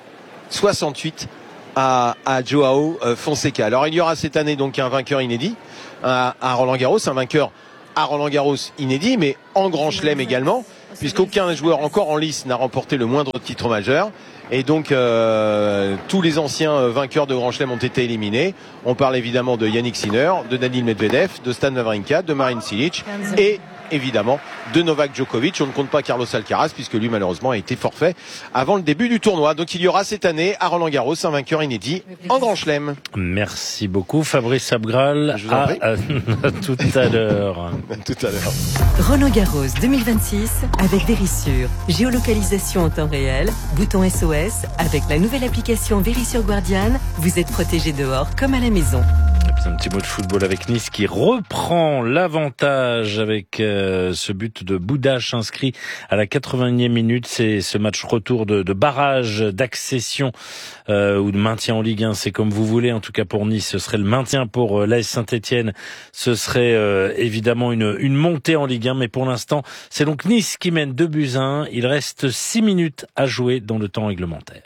68 à João Fonseca. Alors il y aura cette année donc un vainqueur inédit à Roland-Garros, un vainqueur à Roland-Garros inédit, mais en Grand Chelem également, puisqu'aucun joueur encore en lice n'a remporté le moindre titre majeur. Et donc tous les anciens vainqueurs de Grand Chelem ont été éliminés. On parle évidemment de Yannick Sinner, de Daniil Medvedev, de Stan Wawrinka, de Marin Cilic et évidemment de Novak Djokovic. On ne compte pas Carlos Alcaraz puisque lui malheureusement a été forfait avant le début du tournoi. Donc il y aura cette année à Roland-Garros un vainqueur inédit en Grand Chelem. Merci beaucoup Fabrice Abgral. À tout à l'heure. Tout à l'heure. Roland-Garros 2026 avec Verisure. Géolocalisation en temps réel, bouton SOS. Avec la nouvelle application Verisure Guardian, vous êtes protégé dehors comme à la maison. Un petit mot de football avec Nice qui reprend l'avantage avec ce but de Boudache inscrit à la 81e minute. C'est ce match retour de barrage d'accession ou de maintien en Ligue 1. C'est comme vous voulez. En tout cas pour Nice, ce serait le maintien. Pour l'AS Saint-Etienne, ce serait évidemment une montée en Ligue 1. Mais pour l'instant, c'est donc Nice qui mène 2-1. Il reste 6 minutes à jouer dans le temps réglementaire.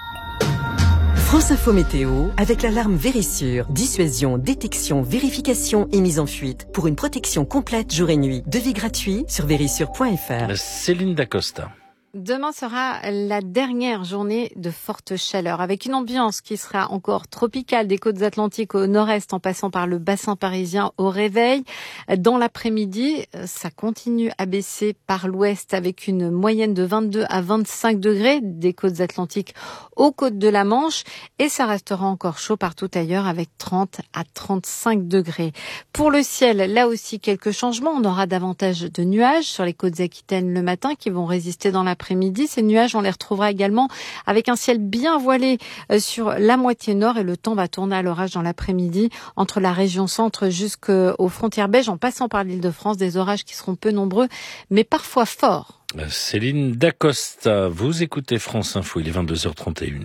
France Info Météo avec l'alarme Verisure. Dissuasion, détection, vérification et mise en fuite. Pour une protection complète jour et nuit. Devis gratuit sur verisure.fr. Céline Dacosta. Demain sera la dernière journée de forte chaleur, avec une ambiance qui sera encore tropicale des côtes atlantiques au nord-est en passant par le bassin parisien au réveil. Dans l'après-midi, ça continue à baisser par l'ouest avec une moyenne de 22 à 25 degrés des côtes atlantiques aux côtes de la Manche et ça restera encore chaud partout ailleurs avec 30 à 35 degrés. Pour le ciel, là aussi quelques changements. On aura davantage de nuages sur les côtes aquitaines le matin qui vont résister dans l'après-midi. Ces nuages, on les retrouvera également avec un ciel bien voilé sur la moitié nord et le temps va tourner à l'orage dans l'après-midi entre la région centre jusqu'aux frontières belges en passant par l'Île-de-France. Des orages qui seront peu nombreux mais parfois forts. Céline Dacosta, vous écoutez France Info, il est 22h31.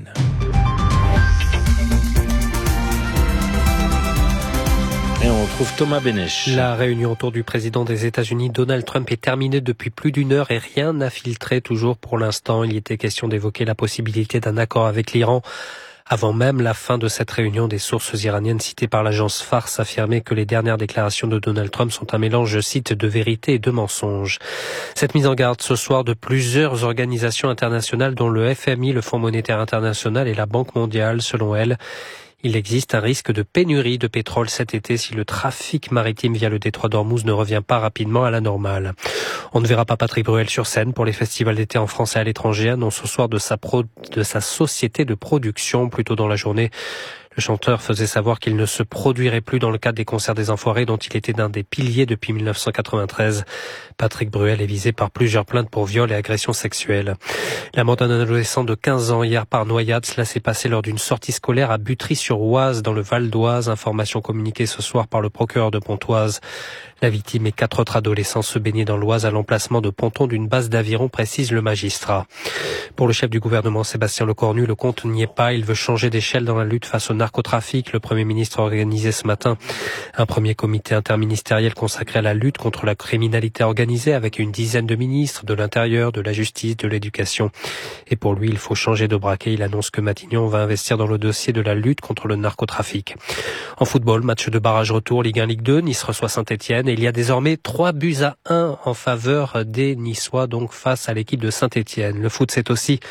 Et on retrouve Thomas Benech. La réunion autour du président des États-Unis, Donald Trump, est terminée depuis plus d'une heure et rien n'a filtré toujours pour l'instant. Il était question d'évoquer la possibilité d'un accord avec l'Iran. Avant même la fin de cette réunion, des sources iraniennes citées par l'agence Fars affirmaient que les dernières déclarations de Donald Trump sont un mélange, je cite, de vérité et de mensonge. Cette mise en garde ce soir de plusieurs organisations internationales dont le FMI, le Fonds monétaire international et la Banque mondiale, selon elle, il existe un risque de pénurie de pétrole cet été si le trafic maritime via le détroit d'Ormuz ne revient pas rapidement à la normale. On ne verra pas Patrick Bruel sur scène pour les festivals d'été en France et à l'étranger, annonce ce soir de sa société de production. Plus tôt dans la journée, le chanteur faisait savoir qu'il ne se produirait plus dans le cadre des concerts des Enfoirés dont il était l'un des piliers depuis 1993. Patrick Bruel est visé par plusieurs plaintes pour viol et agression sexuelle. La mort d'un adolescent de 15 ans hier par noyade, cela s'est passé lors d'une sortie scolaire à Butry-sur-Oise dans le Val d'Oise. Information communiquée ce soir par le procureur de Pontoise. La victime et 4 autres adolescents se baignaient dans l'Oise à l'emplacement de pontons d'une base d'aviron, précise le magistrat. Pour le chef du gouvernement, Sébastien Lecornu, le compte n'y est pas. Il veut changer d'échelle dans la lutte face au narcotrafic. Le Premier ministre a organisé ce matin un premier comité interministériel consacré à la lutte contre la criminalité organisée avec une dizaine de ministres de l'Intérieur, de la Justice, de l'Éducation. Et pour lui, il faut changer de braquet. Il annonce que Matignon va investir dans le dossier de la lutte contre le narcotrafic. En football, match de barrage retour, Ligue 1, Ligue 2, Nice reçoit Saint-Etienne. Et il y a désormais 3-1 en faveur des Niçois, donc face à l'équipe de Saint-Etienne. Le foot, c'est aussi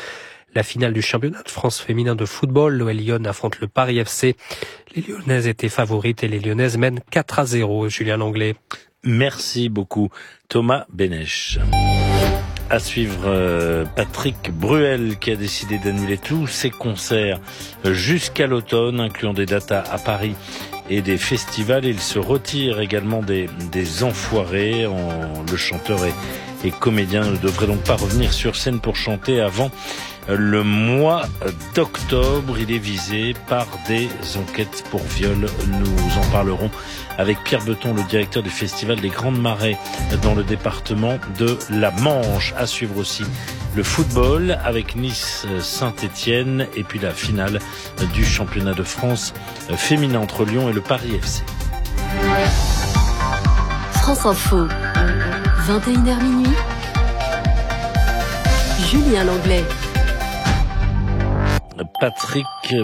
La finale du championnat de France féminin de football, l'OL Lyon affronte le Paris FC. Les Lyonnaises étaient favorites et les Lyonnaises mènent 4-0. Julien Langlais. Merci beaucoup, Thomas Bénèche. À suivre Patrick Bruel qui a décidé d'annuler tous ses concerts jusqu'à l'automne, incluant des dates à Paris et des festivals. Il se retire également des Enfoirés. Le chanteur et comédien ne devrait donc pas revenir sur scène pour chanter avant le mois d'octobre. Il est visé par des enquêtes pour viol. Nous en parlerons avec Pierre Beton, le directeur du Festival des Grandes Marais dans le département de la Manche. À suivre aussi le football avec Nice-Saint-Étienne et puis la finale du championnat de France féminin entre Lyon et le Paris FC. France Info, 21h minuit. Julien Langlais. Patrick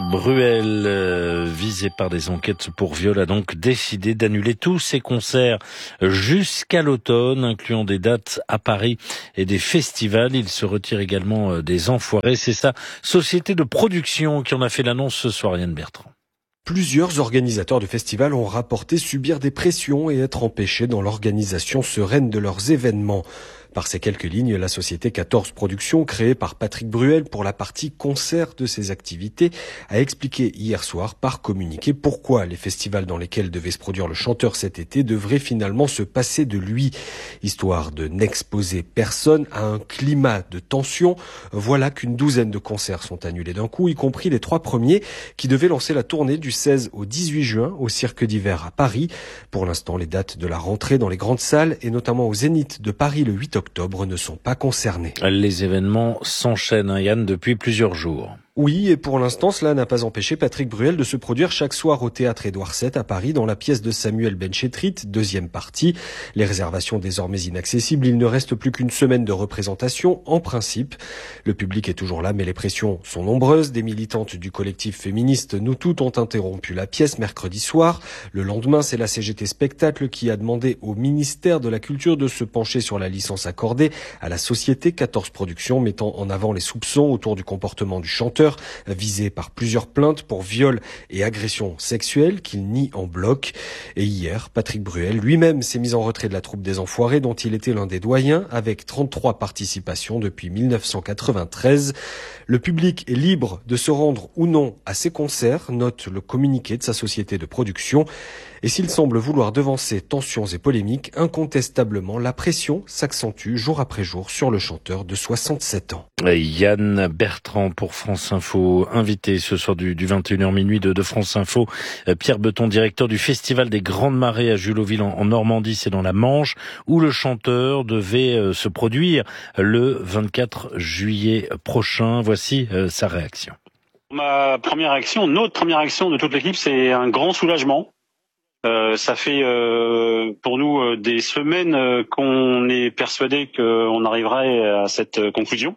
Bruel, visé par des enquêtes pour viol, a donc décidé d'annuler tous ses concerts jusqu'à l'automne, incluant des dates à Paris et des festivals. Il se retire également des Enfoirés. C'est sa société de production qui en a fait l'annonce ce soir, Yann Bertrand. Plusieurs organisateurs de festivals ont rapporté subir des pressions et être empêchés dans l'organisation sereine de leurs événements. Par ces quelques lignes, la société 14 Productions, créée par Patrick Bruel pour la partie concert de ses activités, a expliqué hier soir par communiqué pourquoi les festivals dans lesquels devait se produire le chanteur cet été devraient finalement se passer de lui. Histoire de n'exposer personne à un climat de tension, voilà qu'une douzaine de concerts sont annulés d'un coup, y compris les 3 premiers qui devaient lancer la tournée du 16 au 18 juin au Cirque d'hiver à Paris. Pour l'instant, les dates de la rentrée dans les grandes salles et notamment au Zénith de Paris le 8 octobre ne sont pas concernés. Les événements s'enchaînent, Yann, depuis plusieurs jours. Oui, et pour l'instant, cela n'a pas empêché Patrick Bruel de se produire chaque soir au théâtre Édouard VII à Paris dans la pièce de Samuel Benchetrit, deuxième partie. Les réservations désormais inaccessibles, il ne reste plus qu'une semaine de représentation en principe. Le public est toujours là, mais les pressions sont nombreuses. Des militantes du collectif féministe Nous Toutes ont interrompu la pièce mercredi soir. Le lendemain, c'est la CGT Spectacle qui a demandé au ministère de la Culture de se pencher sur la licence accordée à la société 14 Productions, mettant en avant les soupçons autour du comportement du chanteur, visé par plusieurs plaintes pour viol et agression sexuelle qu'il nie en bloc. Et hier, Patrick Bruel lui-même s'est mis en retrait de la troupe des Enfoirés dont il était l'un des doyens avec 33 participations depuis 1993. Le public est libre de se rendre ou non à ces concerts, note le communiqué de sa société de production. Et s'il semble vouloir devancer tensions et polémiques, incontestablement, la pression s'accentue jour après jour sur le chanteur de 67 ans. Yann Bertrand pour France Info, invité ce soir du 21h minuit de France Info. Pierre Beton, directeur du Festival des Grandes Marais à Juloville en Normandie, c'est dans la Manche, où le chanteur devait se produire le 24 juillet prochain. Voici sa réaction. Notre première réaction de toute l'équipe, c'est un grand soulagement. Ça fait pour nous des semaines qu'on est persuadé qu'on arriverait à cette conclusion.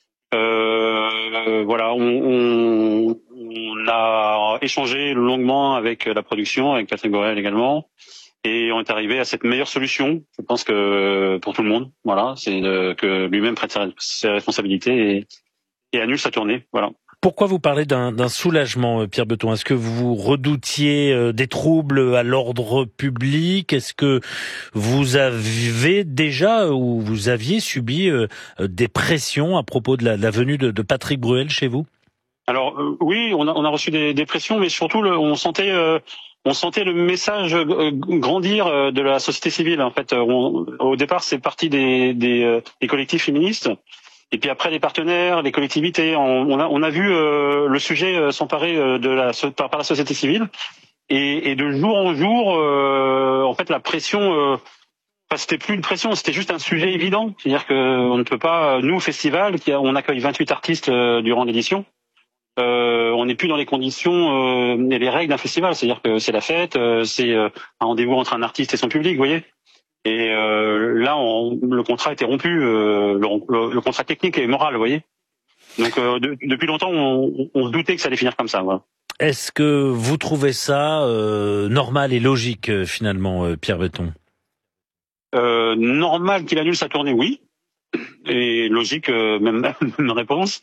Voilà, on a échangé longuement avec la production, avec Patrick Bruel également, et on est arrivé à cette meilleure solution. Je pense que pour tout le monde, voilà, c'est que lui-même prenne ses responsabilités et annule sa tournée. Voilà. Pourquoi vous parlez d'un soulagement, Pierre Beton? Est-ce que vous redoutiez des troubles à l'ordre public? Est-ce que vous avez déjà ou vous aviez subi des pressions à propos de la venue de Patrick Bruel chez vous? Alors oui, on a reçu des pressions, mais surtout on sentait le message grandir de la société civile. En fait, au départ, c'est parti des collectifs féministes. Et puis après les partenaires, les collectivités, on a vu le sujet s'emparer par la société civile et de jour en jour, en fait la pression, c'était plus une pression, c'était juste un sujet évident, c'est-à-dire que on ne peut pas, nous festival, on accueille 28 artistes durant l'édition, on n'est plus dans les conditions et les règles d'un festival, c'est-à-dire que c'est la fête, c'est un rendez-vous entre un artiste et son public, vous voyez. Et là, le contrat a été rompu, le contrat technique et moral, vous voyez. Donc depuis longtemps, on se doutait que ça allait finir comme ça. Voilà. Est-ce que vous trouvez ça normal et logique finalement, Pierre Beton? Normal qu'il annule sa tournée, oui. Et logique, même réponse.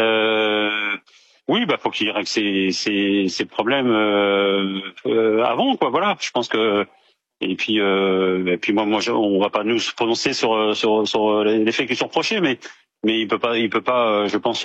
Oui, faut qu'il règle ses problèmes avant, quoi. Voilà, je pense que. Et puis moi, on va pas nous prononcer sur les faits qui sont reprochés, mais il peut pas, je pense,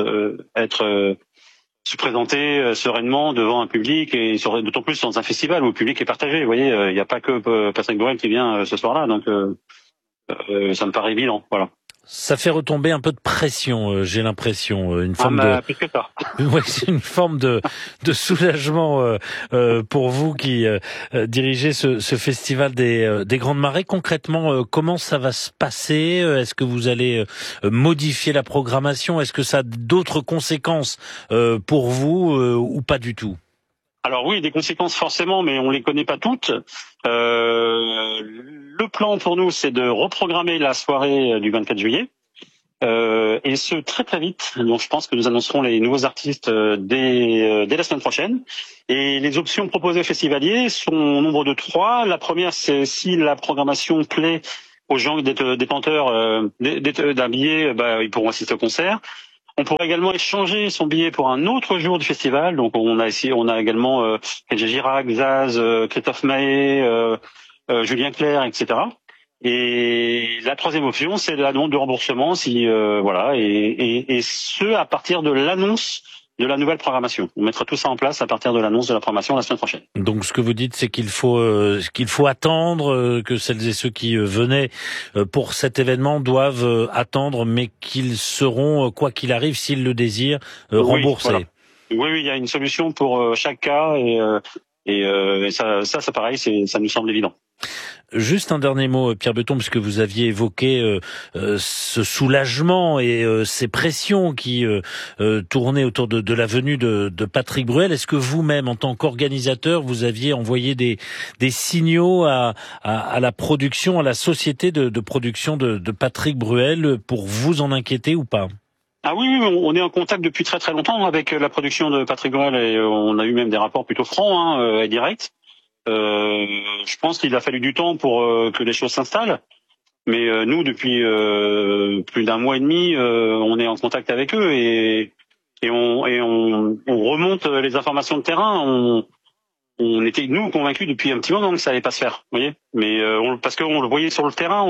se présenter sereinement devant un public et d'autant plus dans un festival où le public est partagé. Vous voyez, il n'y a pas que Patrick Bruel qui vient ce soir-là, donc ça me paraît évident. Voilà. Ça fait retomber un peu de pression, j'ai l'impression, une forme plus que ça. Ouais, c'est une forme de soulagement pour vous qui dirigez ce festival des Grandes Marées. Concrètement, comment ça va se passer? Est-ce que vous allez modifier la programmation? Est-ce que ça a d'autres conséquences pour vous ou pas du tout? Alors oui, des conséquences forcément, mais on les connaît pas toutes. Le plan pour nous, c'est de reprogrammer la soirée du 24 juillet. Et ce très très vite. Donc je pense que nous annoncerons les nouveaux artistes dès la semaine prochaine. Et les options proposées aux festivaliers sont au nombre de 3. La première, c'est si la programmation plaît aux gens d'être détenteurs d'un billet, ils pourront assister au concert. On pourrait également échanger son billet pour un autre jour du festival. Donc on a également Kenji Girac, Zaz, Christophe Maé, Julien Clerc, etc. Et la troisième option, c'est la demande de remboursement, et ce à partir de l'annonce de la nouvelle programmation. On mettra tout ça en place à partir de l'annonce de la programmation la semaine prochaine. Donc ce que vous dites, c'est qu'il faut attendre, que celles et ceux qui venaient pour cet événement doivent attendre, mais qu'ils seront, quoi qu'il arrive, s'ils le désirent, remboursés. Voilà. Oui, il y a une solution pour chaque cas et ça pareil, ça nous semble évident. Juste un dernier mot, Pierre Beton, puisque vous aviez évoqué ce soulagement et ces pressions qui tournaient autour de la venue de Patrick Bruel. Est-ce que vous-même, en tant qu'organisateur, vous aviez envoyé des signaux à la production, à la société de production de Patrick Bruel pour vous en inquiéter ou pas? Ah oui, on est en contact depuis très très longtemps avec la production de Patrick Bruel et on a eu même des rapports plutôt francs et directs. Je pense qu'il a fallu du temps pour que les choses s'installent, mais nous depuis plus d'un mois et demi, on est en contact avec eux et on remonte les informations de terrain. On était nous convaincus depuis un petit moment que ça allait pas se faire, vous voyez. Mais parce qu'on le voyait sur le terrain,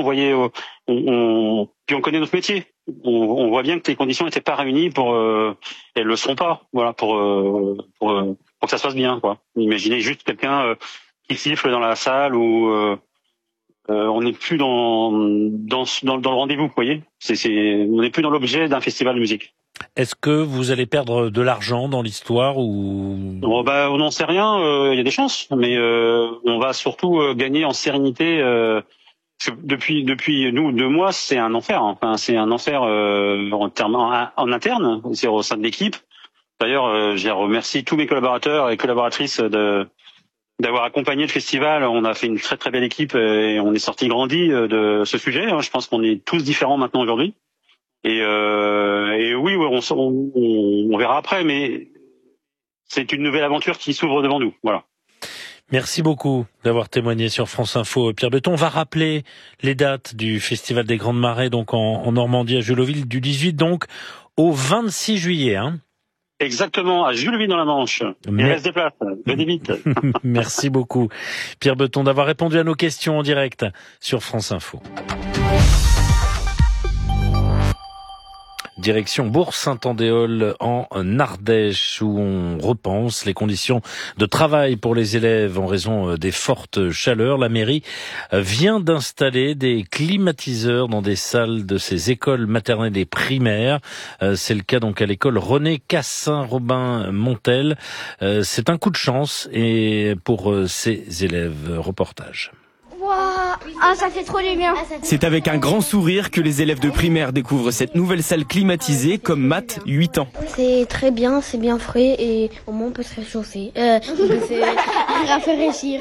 puis on connaît notre métier. On voit bien que les conditions n'étaient pas réunies pour elles le seront pas, voilà, pour que ça se passe bien, quoi. Imaginez juste quelqu'un qui siffle dans la salle où on n'est plus dans le rendez-vous, vous voyez. On n'est plus dans l'objet d'un festival de musique. Est-ce que vous allez perdre de l'argent dans l'histoire ou on n'en sait rien. Il y a des chances, mais on va surtout gagner en sérénité. Depuis nous 2 mois, c'est un enfer. Enfin, c'est un enfer en interne, c'est au sein de l'équipe. D'ailleurs, je remercie tous mes collaborateurs et collaboratrices d'avoir accompagné le festival. On a fait une très très belle équipe et on est sorti grandi de ce sujet. Je pense qu'on est tous différents maintenant aujourd'hui. Et oui, on verra après, mais c'est une nouvelle aventure qui s'ouvre devant nous. Voilà. Merci beaucoup d'avoir témoigné sur France Info, Pierre Beton. On va rappeler les dates du Festival des Grandes Marées, donc en Normandie, à Julloville, du 18 donc au 26 juillet. Exactement, à Julloville dans la Manche. Il reste des places, venez vite. Merci beaucoup, Pierre Beton, d'avoir répondu à nos questions en direct sur France Info. Direction Bourg-Saint-Andéol en Ardèche où on repense les conditions de travail pour les élèves en raison des fortes chaleurs. La mairie vient d'installer des climatiseurs dans des salles de ses écoles maternelles et primaires. C'est le cas donc à l'école René Cassin-Robin-Montel. C'est un coup de chance et pour ces élèves. Reportage. Ah, ça fait trop du bien. C'est avec un grand sourire que les élèves de primaire découvrent cette nouvelle salle climatisée comme Matt, 8 ans. C'est très bien, c'est bien frais et au moins on peut se réchauffer. On peut se rafraîchir.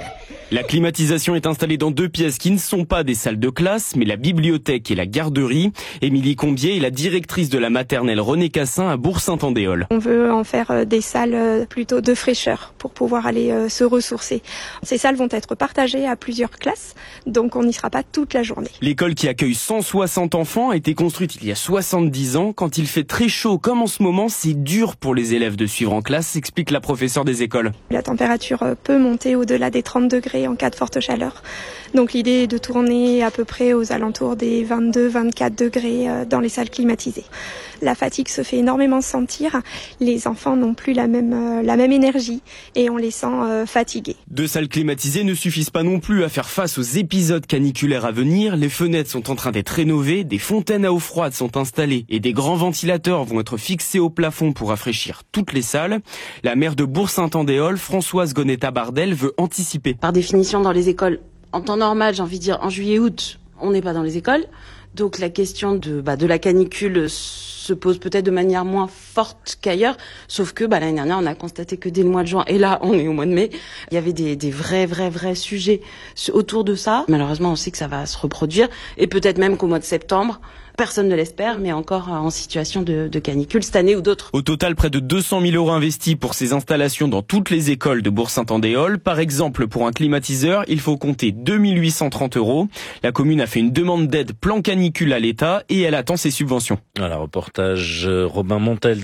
La climatisation est installée dans 2 pièces qui ne sont pas des salles de classe, mais la bibliothèque et la garderie. Émilie Combier est la directrice de la maternelle René Cassin à Bourg-Saint-Andéol. On veut en faire des salles plutôt de fraîcheur pour pouvoir aller se ressourcer. Ces salles vont être partagées à plusieurs classes, donc on n'y sera pas toute la journée. L'école qui accueille 160 enfants a été construite il y a 70 ans. Quand il fait très chaud comme en ce moment, c'est dur pour les élèves de suivre en classe, explique la professeure des écoles. La température peut monter au-delà des 30 degrés en cas de forte chaleur. Donc l'idée est de tourner à peu près aux alentours des 22-24 degrés dans les salles climatisées. La fatigue se fait énormément sentir. Les enfants n'ont plus la même énergie et on les sent fatigués. 2 salles climatisées ne suffisent pas non plus à faire face aux épisodes caniculaires à venir. Les fenêtres sont en train d'être rénovées, des fontaines à eau froide sont installées et des grands ventilateurs vont être fixés au plafond pour rafraîchir toutes les salles. La maire de Bourg-Saint-Andéol, Françoise Gonetta-Bardel, veut anticiper. Par définition, dans les écoles, en temps normal, j'ai envie de dire en juillet-août, on n'est pas dans les écoles. Donc la question de la canicule se pose peut-être de manière moins forte qu'ailleurs, sauf que l'année dernière on a constaté que dès le mois de juin, et là on est au mois de mai, il y avait des vrais sujets autour de ça. Malheureusement on sait que ça va se reproduire, et peut-être même qu'au mois de septembre, personne ne l'espère, mais encore en situation de canicule cette année ou d'autres. Au total, près de 200 000 € investis pour ces installations dans toutes les écoles de Bourg-Saint-Andéol. Par exemple, pour un climatiseur, il faut compter 2 830 €. La commune a fait une demande d'aide plan canicule à l'État et elle attend ses subventions. Voilà, reportage Robin Montel.